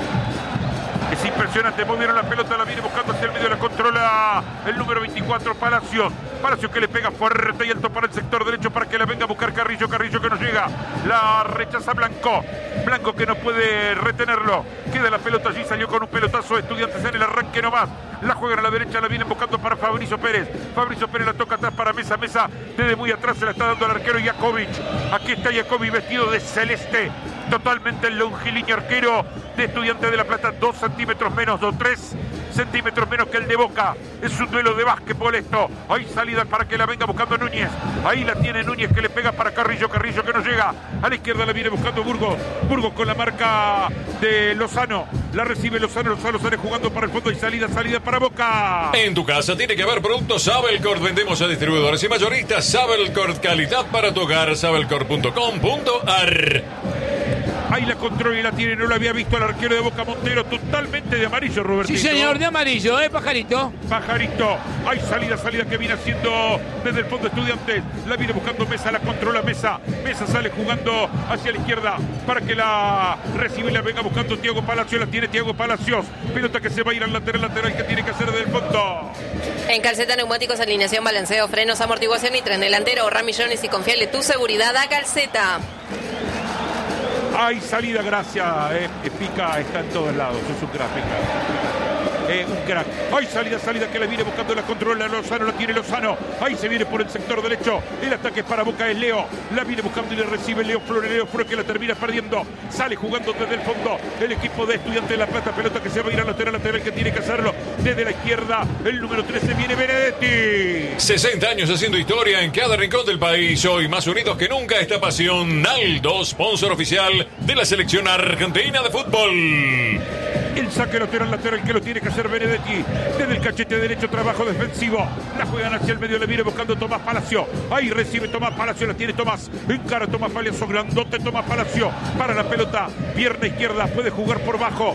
Es impresionante, movieron la pelota, la viene buscando hacia el medio, la controla el número 24, Palacios. Palacios que le pega fuerte y alto para el sector derecho para que la venga a buscar Carrillo. Carrillo que no llega, la rechaza Blanco. Blanco que no puede retenerlo. Queda la pelota allí, salió con un pelotazo de Estudiantes en el arranque nomás. La juegan a la derecha, la vienen buscando para Fabricio Pérez. Fabricio Pérez la toca atrás para Mesa. Mesa desde muy atrás se la está dando al arquero Jakovic. Aquí está Jakovic vestido de celeste. Totalmente el longilíneo arquero de Estudiantes de La Plata. 2 centímetros menos, 3 centímetros menos que el de Boca. Es un duelo de básquetbol esto. Hay salida para que la venga buscando Núñez. Ahí la tiene Núñez que le pega para Carrillo. Carrillo que no llega. A la izquierda la viene buscando Burgos. Burgos con la marca de Lozano. La recibe Lozano. Lozano sale jugando para el fondo y salida para Boca. En tu casa tiene que haber productos Sabelcord. Vendemos a distribuidores y mayoristas. Sabelcord, calidad para tu hogar. Sabelcord.com.ar. Ahí la controla y la tiene, no lo había visto el arquero de Boca Montero, totalmente de amarillo, Robertito. Sí, señor, de amarillo, Pajarito. Pajarito, hay salida que viene haciendo desde el fondo Estudiantes, la viene buscando Mesa, la controla Mesa sale jugando hacia la izquierda para que la recibe y la venga buscando Thiago Palacios, la tiene Thiago Palacios, pelota que se va a ir al lateral que tiene que hacer desde el fondo. En Calceta Neumáticos, alineación, balanceo, frenos, amortiguación y tren delantero, ahorra millones y confiale tu seguridad a Calceta. Hay salida, gracias. Pica está en todos lados. Es un crack, Pica. Un crack. Hay salida que la viene buscando, la controla Lozano, la tiene Lozano. Ahí se viene por el sector derecho. El ataque para Boca es Leo. La viene buscando y le recibe Leo Flores. Leo Flores que la termina perdiendo. Sale jugando desde el fondo el equipo de Estudiantes de La Plata. Pelota que se va a ir al lateral que tiene que hacerlo. Desde la izquierda, el número 13 viene Benedetti. 60 años haciendo historia en cada rincón del país. Hoy más unidos que nunca esta pasión. Naldo, sponsor oficial de la selección argentina de fútbol. El saque lateral que lo tiene que hacer Benedetti. Desde el cachete derecho, trabajo defensivo. La juegan hacia el medio, le viene buscando Tomás Palacio. Ahí recibe Tomás Palacio, la tiene Tomás. Encara Tomás Palacio, grandote Tomás Palacio. Para la pelota, pierna izquierda, puede jugar por bajo.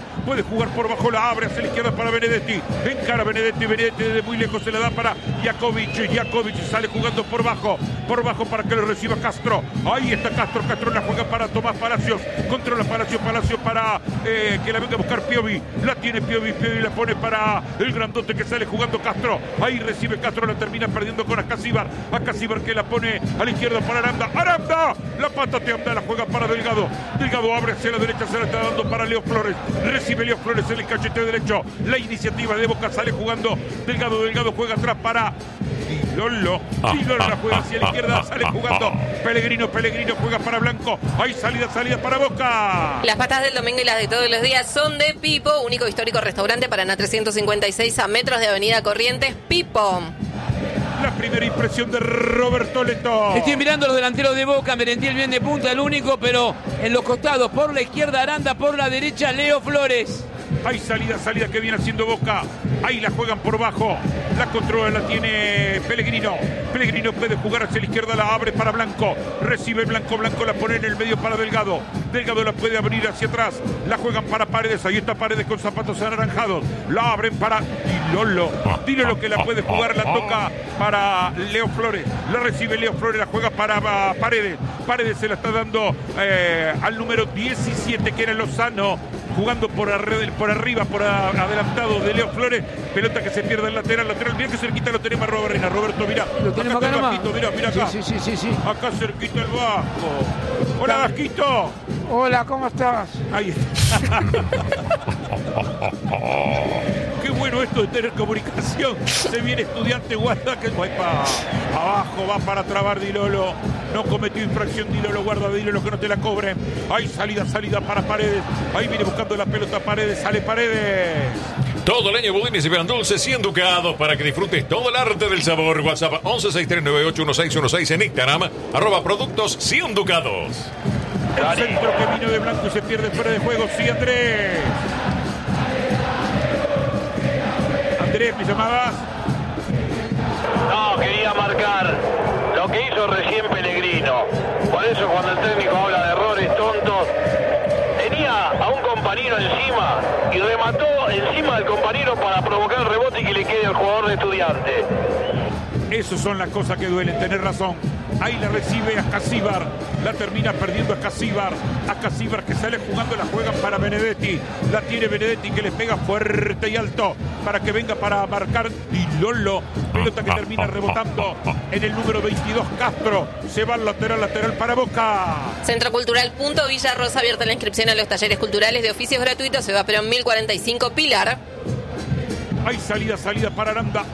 La abre hacia la izquierda para Benedetti. Encara Benedetti desde muy lejos se la da para Jakovic. Jakovic sale jugando por bajo para que lo reciba Castro. Ahí está Castro la juega para Tomás Palacios. Controla Palacio para que la venga a buscar Piovi. La tiene Piovi la pone para el grandote que sale jugando Castro. Ahí recibe Castro, la termina perdiendo con Acasíbar que la pone a la izquierda para Aranda. La pata te anda, la juega para Delgado. Delgado abre hacia la derecha, se la está dando para Leo Flores. Recibe Leo Flores en el cachete derecho. La iniciativa de Boca sale jugando Delgado juega atrás para Lolo la juega hacia la izquierda, sale jugando Pellegrino juega para Blanco. Hay salida para Boca. Las patas del domingo y las de todos los días son de Pipo, único histórico restaurante Paraná 356 a metros de Avenida Corrientes. Pipo. La primera impresión de Roberto Leto. Estoy mirando los delanteros de Boca, Merentiel bien de punta, el único, pero en los costados, por la izquierda Aranda, por la derecha Leo Flores. Hay salida que viene haciendo Boca. Ahí la juegan por bajo. La controla, la tiene Pellegrino. Pellegrino puede jugar hacia la izquierda, la abre para Blanco. Recibe Blanco la pone en el medio para Delgado. Delgado la puede abrir hacia atrás. La juegan para Paredes. Ahí está Paredes con zapatos anaranjados. La abren para Dilolo que la puede jugar, la toca para Leo Flores, la recibe Leo Flores, la juega para Paredes. Paredes se la está dando al número 17, que era Lozano, jugando por arriba, por adelantado de Leo Flores. Pelota que se pierde en lateral. Bien que cerquita lo tenemos a Roberto. Roberto, mira. Lo tenemos acá nomás. Mira acá. Sí. Acá cerquita el Vasco. Hola, Vasquito. Hola, ¿cómo estás? Ahí está. Qué bueno esto de tener comunicación. Se viene Estudiante, guarda que va para abajo, va para trabar Dilolo. No cometió infracción Dilolo, guarda Dilolo que no te la cobren. Hay salida para Paredes. Ahí viene buscando la pelota Paredes, sale Paredes. Todo el año budines y pan dulces 100 ducados para que disfrutes todo el arte del sabor. WhatsApp 1163981616 en Instagram, @productos 100 ducados. El centro que vino de blanco y se pierde fuera de juego. Sí, Andrés. Andrés, ¿me llamabas? No, quería marcar lo que hizo recién Pellegrino. Por eso cuando el técnico habla de errores tontos, tenía a un compañero encima y remató encima del compañero para provocar el rebote y que le quede al jugador de Estudiante. Esas son las cosas que duelen, tener razón. Ahí la recibe a Casíbar, la termina perdiendo a Casíbar que sale jugando, la juegan para Benedetti, la tiene Benedetti que le pega fuerte y alto para que venga para marcar Dilolo, pelota que termina rebotando en el número 22 Castro, se va al lateral para Boca. Centro Cultural Punto Villa Rosa, abierta la inscripción a los talleres culturales de oficios gratuitos, se va pero en 1045 Pilar. Hay salida para Aranda.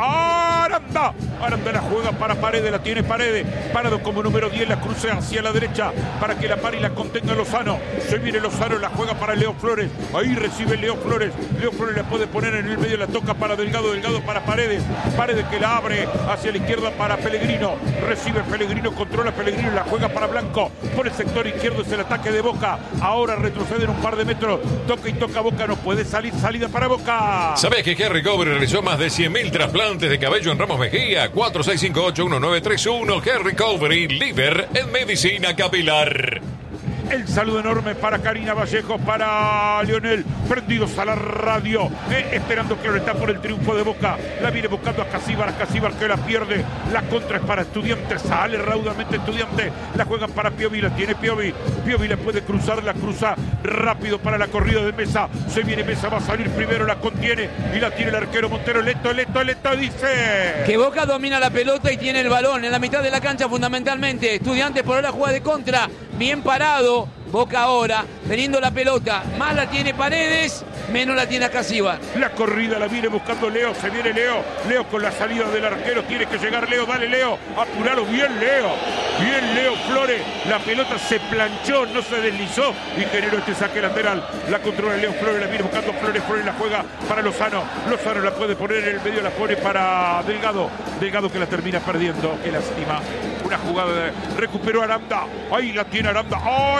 Aranda la juega para Paredes, la tiene Paredes. Parado como número 10, la cruza hacia la derecha para que la pare y la contenga Lozano. Se viene Lozano, la juega para Leo Flores. Ahí recibe Leo Flores. Leo Flores la puede poner en el medio, la toca para Delgado para Paredes. Paredes que la abre hacia la izquierda para Pellegrino. Recibe Pellegrino, controla Pellegrino, la juega para Blanco. Por el sector izquierdo es el ataque de Boca. Ahora retroceden un par de metros. Toca Boca, no puede salir. Salida para Boca. ¿Sabés que Henry Cover realizó más de 100.000 trasplantes de cabello en Ramos Mejía? 4658-1931. Henry Covery, líder en medicina capilar. El saludo enorme para Karina Vallejo, para Leonel, prendidos a la radio, esperando que ahora está por el triunfo de Boca. La viene buscando a Casíbar que la pierde. La contra es para Estudiantes, sale raudamente Estudiantes. La juegan para Piovi, la tiene Piovi. Piovi la puede cruzar, la cruza rápido para la corrida de Mesa. Se viene Mesa, va a salir primero, la contiene y la tiene el arquero Montero. Leto, dice. Que Boca domina la pelota y tiene el balón en la mitad de la cancha fundamentalmente. Estudiantes por ahora juega de contra, bien parado. Boca ahora, teniendo la pelota, más la tiene Paredes, menos la tiene Casíbar. La corrida la viene buscando Leo, se viene Leo con la salida del arquero, tiene que llegar Leo, dale Leo, apuralo, bien Leo Flores, la pelota se planchó, no se deslizó y generó este saque lateral, la controla Leo Flores, la viene buscando Flores la juega para Lozano la puede poner en el medio, la pone para Delgado que la termina perdiendo, qué lástima. Una jugada, recuperó Aranda, ahí la tiene Aranda,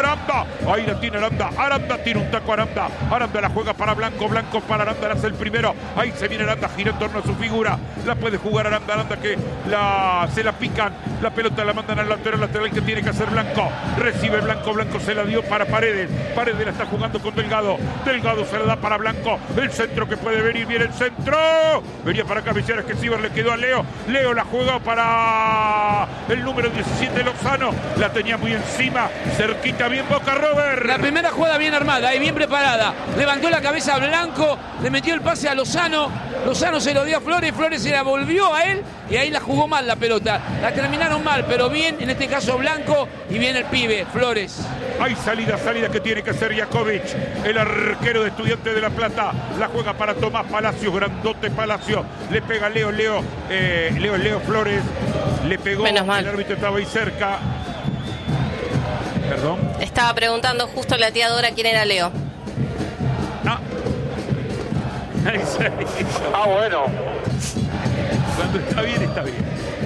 Aranda tiene un taco Aranda la juega para Blanco para Aranda, la hace el primero, ahí se viene Aranda, gira en torno a su figura, la puede jugar Aranda que se la pican, la pelota la mandan al lateral que tiene que hacer Blanco, recibe Blanco se la dio para Paredes la está jugando con Delgado se la da para Blanco, el centro que puede venir, viene el centro, venía para acá Villeras que Ciber le quedó a Leo la juega para el número 17 Lozano, la tenía muy encima, cerquita, bien Boca, Robert. La primera jugada bien armada y bien preparada, levantó la cabeza a Blanco, le metió el pase a Lozano se lo dio a Flores se la volvió a él y ahí la jugó mal la pelota, la terminaron mal, pero bien, en este caso Blanco y bien el pibe, Flores. Hay salida que tiene que hacer Jakovic, el arquero de Estudiantes de La Plata, la juega para Tomás Palacios, grandote Palacios, le pega Leo Flores, le pegó, el árbitro estaba ahí cerca. Perdón. Estaba preguntando justo la tía Dora quién era Leo. Bueno. Cuando está bien. Está bien.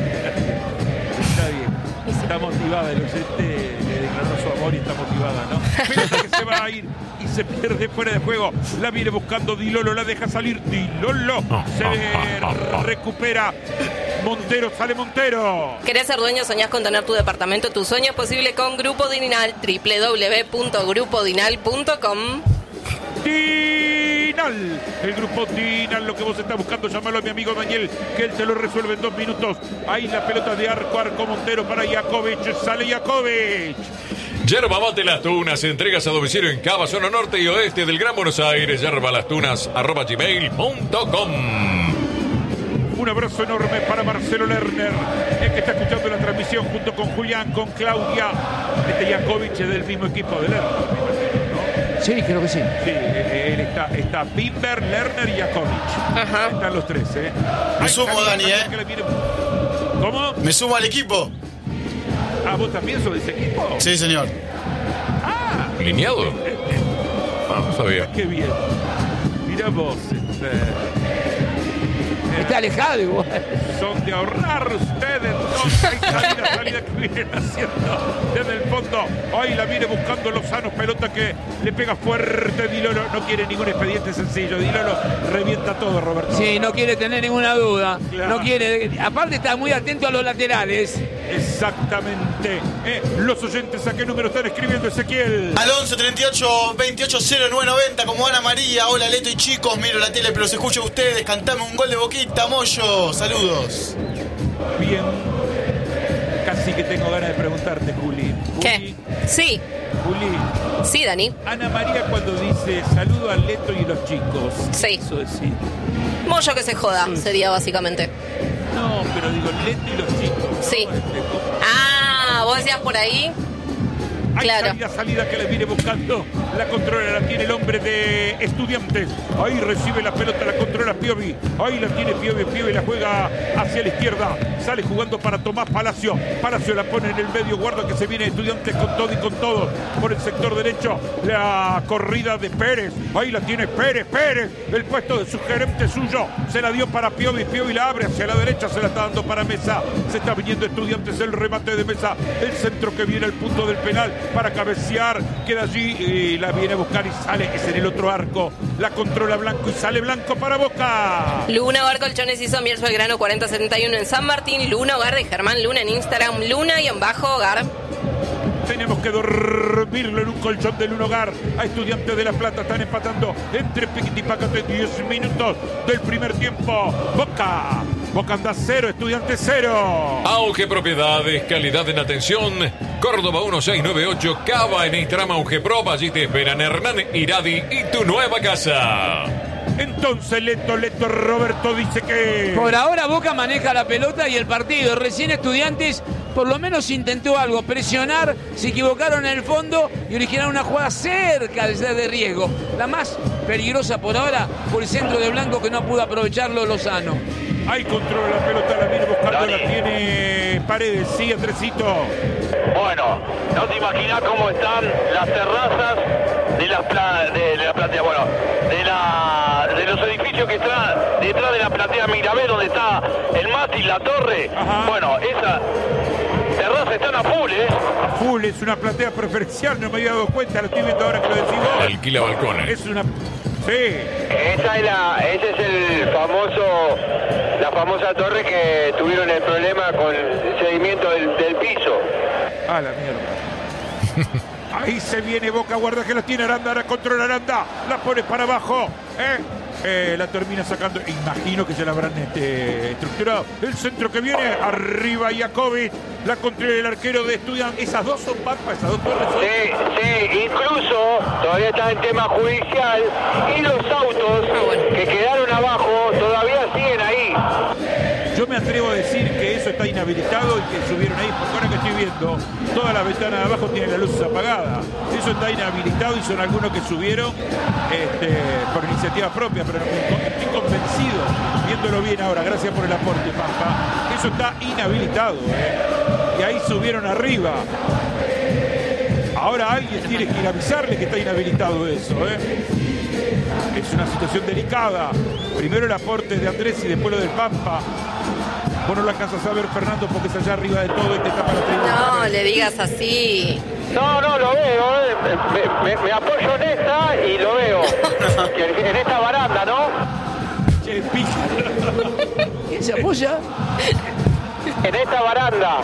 Está motivada, el oyente le declaró su amor y está motivada, ¿no? Pelota que se va a ir y se pierde fuera de juego. La viene buscando Dilolo, la deja salir. Dilolo se recupera. Montero, sale Montero. ¿Querés ser dueño? ¿Soñás con tener tu departamento? Tu sueño es posible con Grupo Dinal, www.grupodinal.com. Dinal. Dinal. El grupo Dinal, lo que vos estás buscando, llámalo a mi amigo Daniel, que él te lo resuelve en 2 minutos. Ahí la pelota de Arco Montero para Jakovic. Sale Jakovic. Yerba Mate Las Tunas, entregas a domicilio en Cava, zona norte y oeste del Gran Buenos Aires. yerbalastunas@gmail.com. Un abrazo enorme para Marcelo Lerner, el que está escuchando la transmisión junto con Julián, con Claudia. Jakovic es del mismo equipo de Lerner, ¿no? Sí, creo que sí. Sí, él está Bimber, Lerner y Jakovic. Ajá. Están los tres, ¿eh? Me sumo, Dani, ¿Cómo? Me sumo al equipo. Ah, ¿vos también sos de ese equipo? Sí, señor. ¿Lineado? No sabía. Qué bien. Mirá vos, Está alejado igual. son de ahorrar ustedes. Hay salida que vienen haciendo desde el fondo. Ahí la viene buscando Lozano, pelota que le pega fuerte. Dilolo no quiere ningún expediente sencillo. Dilolo revienta todo, Roberto. Sí, no quiere tener ninguna duda. Claro. No quiere. Aparte está muy atento a los laterales. Exactamente. Los oyentes, ¿a qué número están escribiendo, Ezequiel? Al 11 38 28 0990, como Ana María. Hola, Leto y chicos, miro la tele, pero se escucha a ustedes. Cantame un gol de Boquita, Moyo. Saludos. Bien. Casi que tengo ganas de preguntarte, Juli. ¿Qué? Sí. Juli. Sí, Dani. Ana María cuando dice saludo al Leto y los chicos. Sí. Eso decir. Mollo que se joda, sería básicamente. No, pero digo Leto y los chicos, ¿no? Sí. Ah, vos decías por ahí. Hay Claro. salida que le viene buscando. La controla, la tiene el hombre de Estudiantes. Ahí recibe la pelota, la controla Piovi. Ahí la tiene Piovi, Piovi la juega hacia la izquierda. Sale jugando para Tomás Palacio. Palacio la pone en el medio, guarda que se viene Estudiantes con todo y con todo. Por el sector derecho, la corrida de Pérez. Ahí la tiene Pérez, el puesto de sugerente suyo. Se la dio para Piovi, Piovi la abre hacia la derecha, se la está dando para Mesa. Se está viniendo Estudiantes, el remate de Mesa. El centro que viene al punto del penal para cabecear, queda allí y la viene a buscar y sale, es en el otro arco, la controla Blanco y sale Blanco para Boca. Luna Hogar Colchones y Somiers Belgrano 4071 en San Martín. Luna Hogar de Germán Luna en Instagram. Luna_Hogar. Tenemos que dormirlo en un colchón del Hogar. A Estudiantes de La Plata están empatando entre Piquiti y Pacate. 10 minutos del primer tiempo. Boca anda 0, Estudiantes 0. Auge Propiedades, calidad en atención. Córdoba 1698, Cava en Instagram Auge Pro. Allí te esperan Hernán Iradi y tu nueva casa. Entonces Leto, Roberto dice que... Por ahora Boca maneja la pelota y el partido. Recién Estudiantes por lo menos intentó algo, presionar, se equivocaron en el fondo y originaron una jugada cerca de riesgo. La más peligrosa por ahora por el centro de Blanco que no pudo aprovecharlo Lozano. Ahí controla la pelota, la viene buscando, Dani. La tiene Paredes, sí, Andresito. Bueno, no te imaginas cómo están las terrazas de la platea, bueno, de los edificios que están detrás de la platea Mirabé, donde está el mástil, la torre. Ajá. Bueno, esa terraza están a full, A full, es una platea preferencial, no me había dado cuenta, lo estoy viendo ahora que lo decís vos. Alquila balcones. Es una... Sí. Ese es la famosa torre que tuvieron el problema con el sedimento del piso. A la mierda. Ahí se viene Boca, guarda que la tiene Aranda, ahora controla Aranda, la pone para abajo, la termina sacando, imagino que se la habrán estructurado. El centro que viene, arriba Jakovic, la controla el arquero de Estudiantes. Esas dos son papas, esas dos torres son... Sí, incluso todavía está en tema judicial y los autos que quedaron abajo todavía siguen ahí. Yo me atrevo a decir que eso está inhabilitado y que subieron ahí, porque ahora que estoy viendo, todas las ventanas de abajo tienen las luces apagadas. Eso está inhabilitado y son algunos que subieron por iniciativa propia, pero estoy convencido, viéndolo bien ahora, gracias por el aporte, Pampa, eso está inhabilitado, y ahí subieron arriba. Ahora alguien tiene que ir a avisarle que está inhabilitado eso, Es una situación delicada. Primero el aporte de Andrés y después lo del Pampa. Vos no lo alcanzas a ver, Fernando, porque es allá arriba de todo y te tapa la tribuna. No, le digas así. No, lo veo. Me apoyo en esta y lo veo. En esta baranda, ¿no? Che, pija. ¿Quién se apoya? En esta baranda.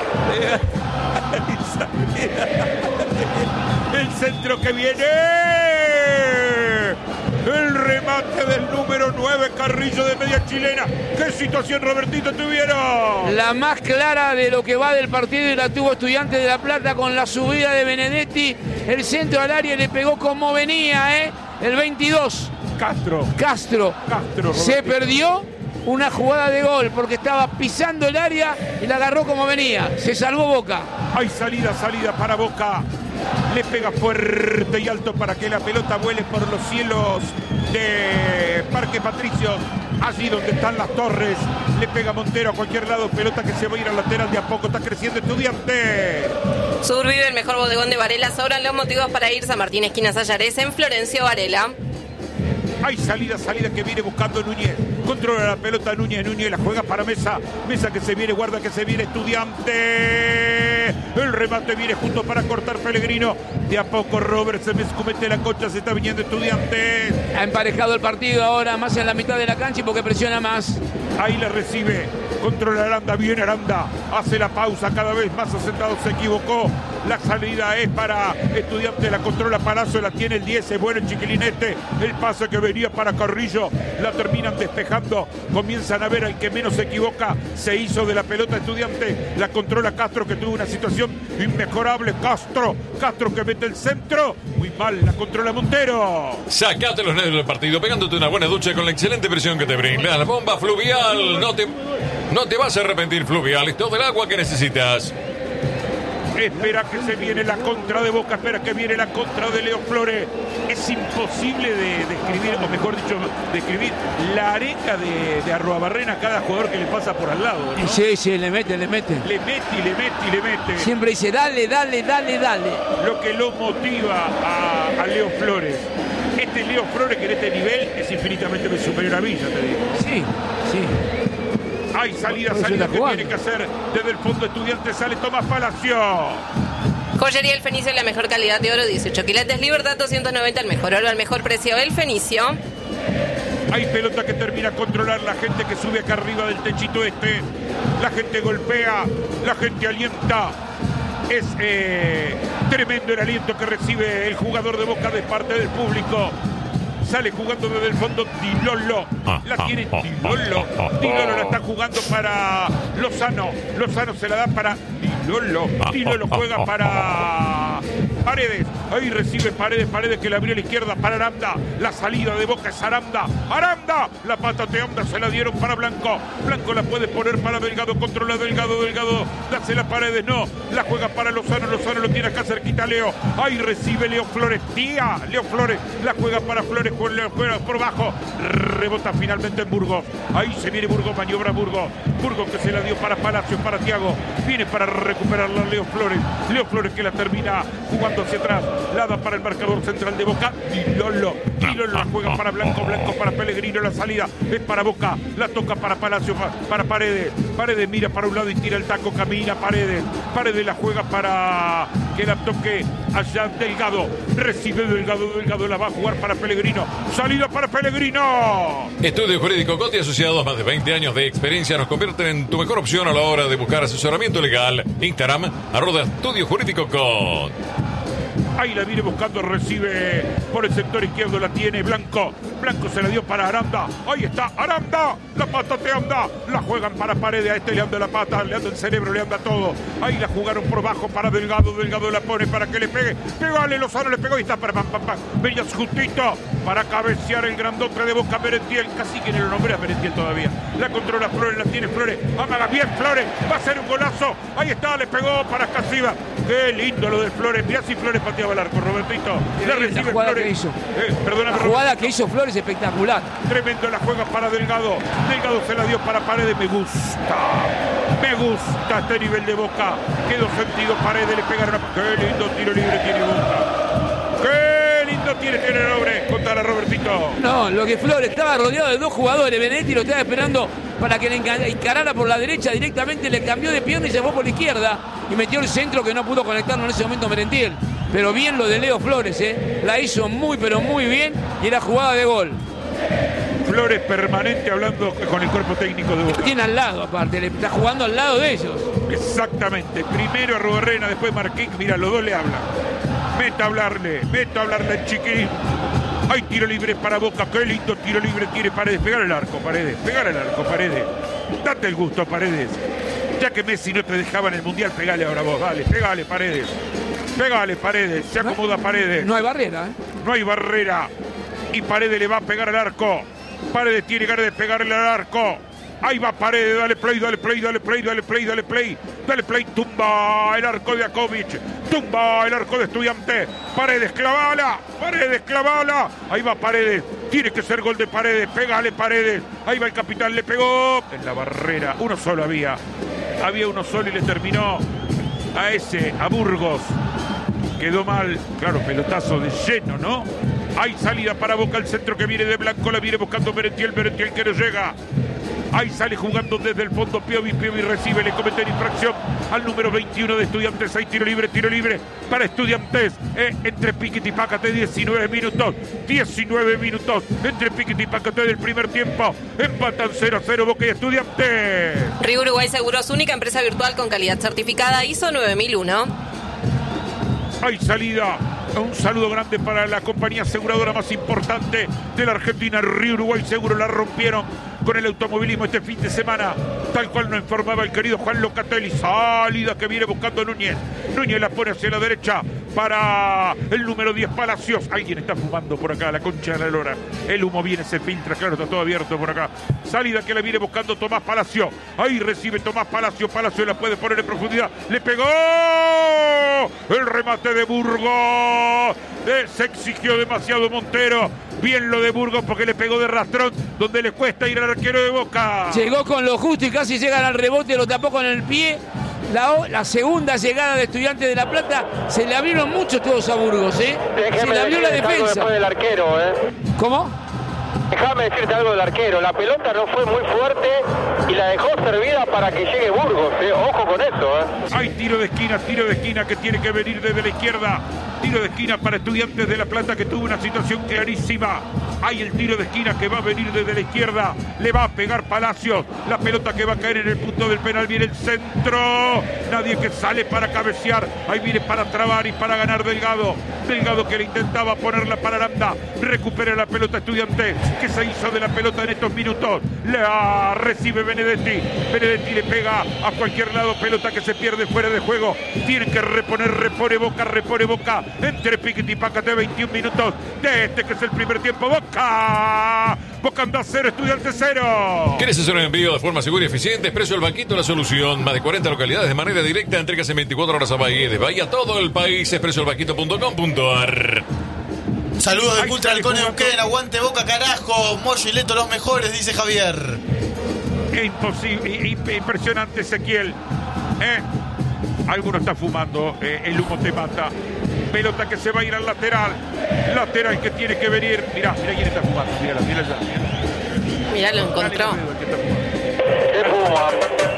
El centro que viene. El remate del número 9, Carrillo de media chilena. ¿Qué situación, Robertito, tuvieron? La más clara de lo que va del partido y la tuvo Estudiantes de La Plata con la subida de Benedetti. El centro al área le pegó como venía, el 22. Castro. Se perdió una jugada de gol porque estaba pisando el área y la agarró como venía. Se salvó Boca. Hay salida para Boca. Le pega fuerte y alto para que la pelota vuele por los cielos de Parque Patricios, allí donde están las torres. Le pega Montero a cualquier lado, pelota que se va a ir al lateral de a poco. Está creciendo Estudiante. Sur vive el mejor bodegón de Varela. Sobran los motivos para ir. San Martín, esquina Sayares, en Florencio Varela. Hay salida que viene buscando Núñez. Controla la pelota Núñez la juega para Mesa. Mesa que se viene, guarda que se viene Estudiante. El remate viene justo para cortar Pellegrino. De a poco Robert se me escumete la concha, se está viniendo Estudiante. Ha emparejado el partido ahora, más en la mitad de la cancha y porque presiona más. Ahí la recibe. Controla Aranda, viene Aranda. Hace la pausa, cada vez más asentado, se equivocó. La salida es para Estudiante, la controla Palazzo, la tiene el 10, es bueno el chiquilinete. El pase que venía para Carrillo, la terminan despejando. Comienzan a ver al que menos se equivoca. Se hizo de la pelota Estudiante, la controla Castro, que tuvo una situación inmejorable. Castro que mete el centro. Muy mal, la controla Montero. Sacate los nervios del partido, pegándote una buena ducha con la excelente presión que te brinda la bomba Fluvial. No te vas a arrepentir, Fluvial. Es todo el agua que necesitas. Espera que se viene la contra de Boca, espera que viene la contra de Leo Flores. Es imposible de describir, o mejor dicho, describir la arenga de Arruabarrena a cada jugador que le pasa por al lado, ¿no? Sí, le mete. Le mete. Siempre dice, dale. Lo que lo motiva a Leo Flores. Este Leo Flores, que en este nivel es infinitamente superior a Villa, te digo. Sí. Hay salida que tiene que hacer desde el fondo Estudiante. Sale Tomás Palacio. Joyería El Fenicio, la mejor calidad de oro, 18 quilates, Libertad 290, el mejor oro al mejor precio. El Fenicio. Hay pelota que termina a controlar la gente que sube acá arriba del techito este. La gente golpea, la gente alienta. Es tremendo el aliento que recibe el jugador de Boca de parte del público. Sale jugando desde el fondo Dilolo. La tiene Dilolo. Dilolo la está jugando para Lozano. Lozano se la da para Dilolo. Dilolo juega para Paredes. Ahí recibe Paredes que la abrió a la izquierda para Aranda. La salida de Boca es Aranda. La pata de Aranda se la dieron para Blanco. Blanco la puede poner para Delgado. Controla Delgado. Hace la Paredes. No. La juega para Lozano. Lozano lo tiene acá cerquita Leo. Ahí recibe Leo Flores. Leo Flores. La juega para Flores. Juega por bajo. Rebota finalmente en Burgos. Ahí se viene Burgos. Maniobra Burgos. Burgos que se la dio para Palacios, para Thiago. Viene para recuperarla Leo Flores. Leo Flores que la termina jugando hacia atrás. La da para el marcador central de Boca. Dilolo la juega para Blanco para Pellegrino. La salida es para Boca. La toca para Palacio, para Paredes. Paredes mira para un lado y tira el taco. Camina Paredes. Paredes la juega para que la toque allá Delgado. Recibe Delgado la va a jugar para Pellegrino. Salida para Pellegrino. Estudio Jurídico Coti Asociados, más de 20 años de experiencia, nos convierten en tu mejor opción a la hora de buscar asesoramiento legal. Instagram, @Estudio Jurídico Coti. Ahí la viene buscando, recibe por el sector izquierdo, la tiene Blanco. Blanco se la dio para Aranda. Ahí está Aranda. La pata te anda. La juegan para Paredes. A este le anda la pata, le anda el cerebro, le anda todo. Ahí la jugaron por bajo para Delgado. Delgado la pone para que le pegue. Pégale, Lozano le pegó y está para Venía justito para cabecear el grandote de Boca, Merentiel. Casi que no lo nombré a Merentiel todavía. La controla Flores, la tiene Flores. Amaga bien Flores. Va a ser un golazo. Ahí está, le pegó para Casiva. Qué lindo lo de Flores. Mirá si Flores pateaba el arco, Robertito. La recibe Flores. La jugada que hizo Flores espectacular. Tremendo la juega para Delgado. Delgado se la dio para Paredes. Me gusta este nivel de Boca. Quedó sentido Paredes. Le pegaron a... Qué lindo tiro libre tiene Boca. Qué lindo tiene el hombre. Contala, Robertito. No, lo que Flores estaba rodeado de dos jugadores. Benedetti lo estaba esperando para que le encarara por la derecha. Directamente le cambió de pierna y se fue por la izquierda. Y metió el centro que no pudo conectarlo en ese momento Merentiel. Pero bien lo de Leo Flores, la hizo muy pero muy bien y era jugada de gol. Flores permanente hablando con el cuerpo técnico de Boca. Tiene al lado aparte, le está jugando al lado de ellos. Exactamente, primero a Arruabarrena, después Marquín, mira, los dos le hablan. Meta a hablarle el chiquín. Hay tiro libre para Boca. Qué lindo tiro libre tiene Paredes. Pegar el arco, Paredes. Pegar el arco, Paredes. Date el gusto, Paredes. Ya que Messi no te dejaba en el Mundial, pegale ahora vos. Dale, pegale, Paredes. Pegale, Paredes. Se acomoda Paredes. No hay barrera, ¿eh? No hay barrera. Y Paredes le va a pegar al arco. Paredes tiene ganas de pegarle al arco. Ahí va Paredes, dale play, dale play, dale play, dale play, dale play. Dale play, tumba el arco de Akovic. Tumba el arco de Estudiantes. Paredes, clavala. Paredes, clavala. Ahí va Paredes. Tiene que ser gol de Paredes. Pégale, Paredes. Ahí va el capitán, le pegó. En la barrera, uno solo había. Había uno solo y le terminó a Burgos. Quedó mal, claro, pelotazo de lleno, ¿no? Hay salida para Boca, el centro que viene de Blanco, la viene buscando Merentiel que no llega. Ahí sale jugando desde el fondo Piovi recibe, le cometen infracción al número 21 de Estudiantes. Hay tiro libre para Estudiantes. Entre Piquete y Pácate, 19 minutos entre Piquete y Pácate del primer tiempo. Empatan 0-0 Boca y Estudiantes. Río Uruguay Seguros, única empresa virtual con calidad certificada ISO 9001. Hay salida. Un saludo grande para la compañía aseguradora más importante de la Argentina, Río Uruguay Seguro. La rompieron con el automovilismo este fin de semana, tal cual nos informaba el querido Juan Locatelli. Salida que viene buscando Núñez. Núñez la pone hacia la derecha para el número 10, Palacios. Alguien está fumando por acá, la concha de la lora. El humo viene, se filtra, claro, está todo abierto por acá. Salida que la viene buscando Tomás Palacio. Ahí recibe Tomás Palacio. Palacio la puede poner en profundidad. Le pegó el remate de Burgos. Se exigió demasiado Montero. Bien lo de Burgos porque le pegó de rastrón donde le cuesta ir al arquero de Boca. Llegó con lo justo y casi llegan al rebote, lo tapó con el pie. La segunda llegada de Estudiantes de La Plata, se le abrieron mucho todos a Burgos, ¿eh? Se le abrió la defensa. Después del arquero, ¿eh? ¿Cómo? Déjame decirte algo del arquero. La pelota no fue muy fuerte y la dejó servida para que llegue Burgos, ¿eh? Ojo con eso, ¿eh? Hay tiro de esquina que tiene que venir desde la izquierda. Tiro de esquina para Estudiantes de La Plata, que tuvo una situación clarísima. Hay el tiro de esquina que va a venir desde la izquierda. Le va a pegar Palacios. La pelota que va a caer en el punto del penal. Viene el centro. Nadie que sale para cabecear. Ahí viene para trabar y para ganar Delgado. Delgado que le intentaba ponerla para Aranda. Recupera la pelota Estudiantes. ¿Qué se hizo de la pelota en estos minutos? La recibe Benedetti. Benedetti le pega a cualquier lado. Pelota que se pierde fuera de juego. Tienen que reponer. Repone Boca. Entre Piquete y Pácate, 21 minutos de este que es el primer tiempo. Boca anda 0, Estudiantes 0. ¿Quieres hacer un envío de forma segura y eficiente? Expreso El Banquito, la solución. Más de 40 localidades de manera directa. Entregas en 24 horas a Bahía, de Bahía a todo el país. expresoelbanquito.com.ar. Saludos de Ultra Halcón Neuquén. Aguante Boca, carajo. Moyo y Leto, los mejores, dice Javier. Impresionante, Ezequiel. Alguno está fumando. El humo te mata. Pelota que se va a ir al lateral. Lateral que tiene que venir. Mirá quién está fumando. Míralo allá. Mirá, lo encontró. ¿Qué fuma?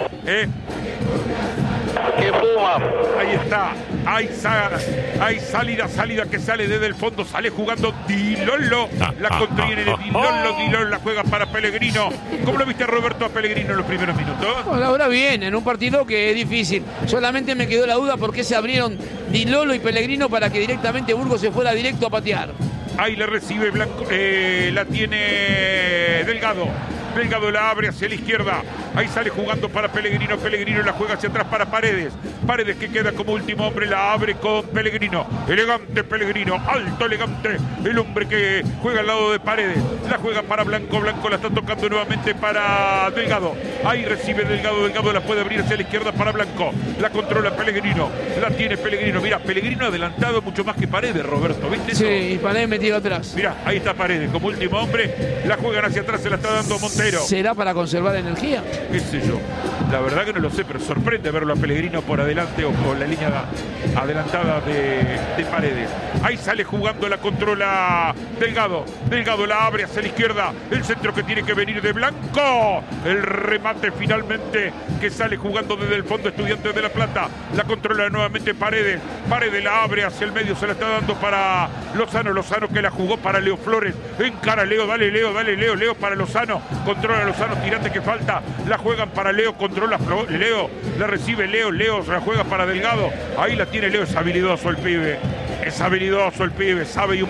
¿Qué fuma? Ahí está. Hay salida que sale desde el fondo. Sale jugando Di Lollo. La contiene Di Lollo la juega para Pellegrino. ¿Cómo lo viste, Roberto, a Pellegrino en los primeros minutos? Bueno, ahora bien, en un partido que es difícil. Solamente me quedó la duda por qué se abrieron Di Lollo y Pellegrino para que directamente Burgos se fuera directo a patear. Ahí le recibe Blanco, la tiene Delgado. Delgado la abre hacia la izquierda. Ahí sale jugando para Pellegrino. Pellegrino la juega hacia atrás para Paredes. Paredes que queda como último hombre. La abre con Pellegrino. Elegante Pellegrino. Alto, elegante. El hombre que juega al lado de Paredes. La juega para Blanco. Blanco la está tocando nuevamente para Delgado. Ahí recibe Delgado. Delgado la puede abrir hacia la izquierda para Blanco. La controla Pellegrino. La tiene Pellegrino. Mira, Pellegrino adelantado mucho más que Paredes, Roberto. ¿Viste eso? Sí, y Paredes metido atrás. Mira, ahí está Paredes como último hombre. La juegan hacia atrás. Se la está dando Montero. ¿Será para conservar energía? ¿Qué sé yo? La verdad que no lo sé, pero sorprende verlo a Pellegrino por adelante o por la línea adelantada de Paredes. Ahí sale jugando, la controla Delgado. Delgado la abre hacia la izquierda. El centro que tiene que venir de Blanco. El remate finalmente que sale jugando desde el fondo Estudiantes de La Plata. La controla nuevamente Paredes. Paredes la abre hacia el medio, se la está dando para Lozano. Lozano que la jugó para Leo Flores. Encara Leo, dale Leo para Lozano. Controla Lozano, tirante que falta. La juegan para Leo, controla Leo. La recibe Leo la juega para Delgado. Ahí la tiene Leo, es habilidoso el pibe. Sabe y un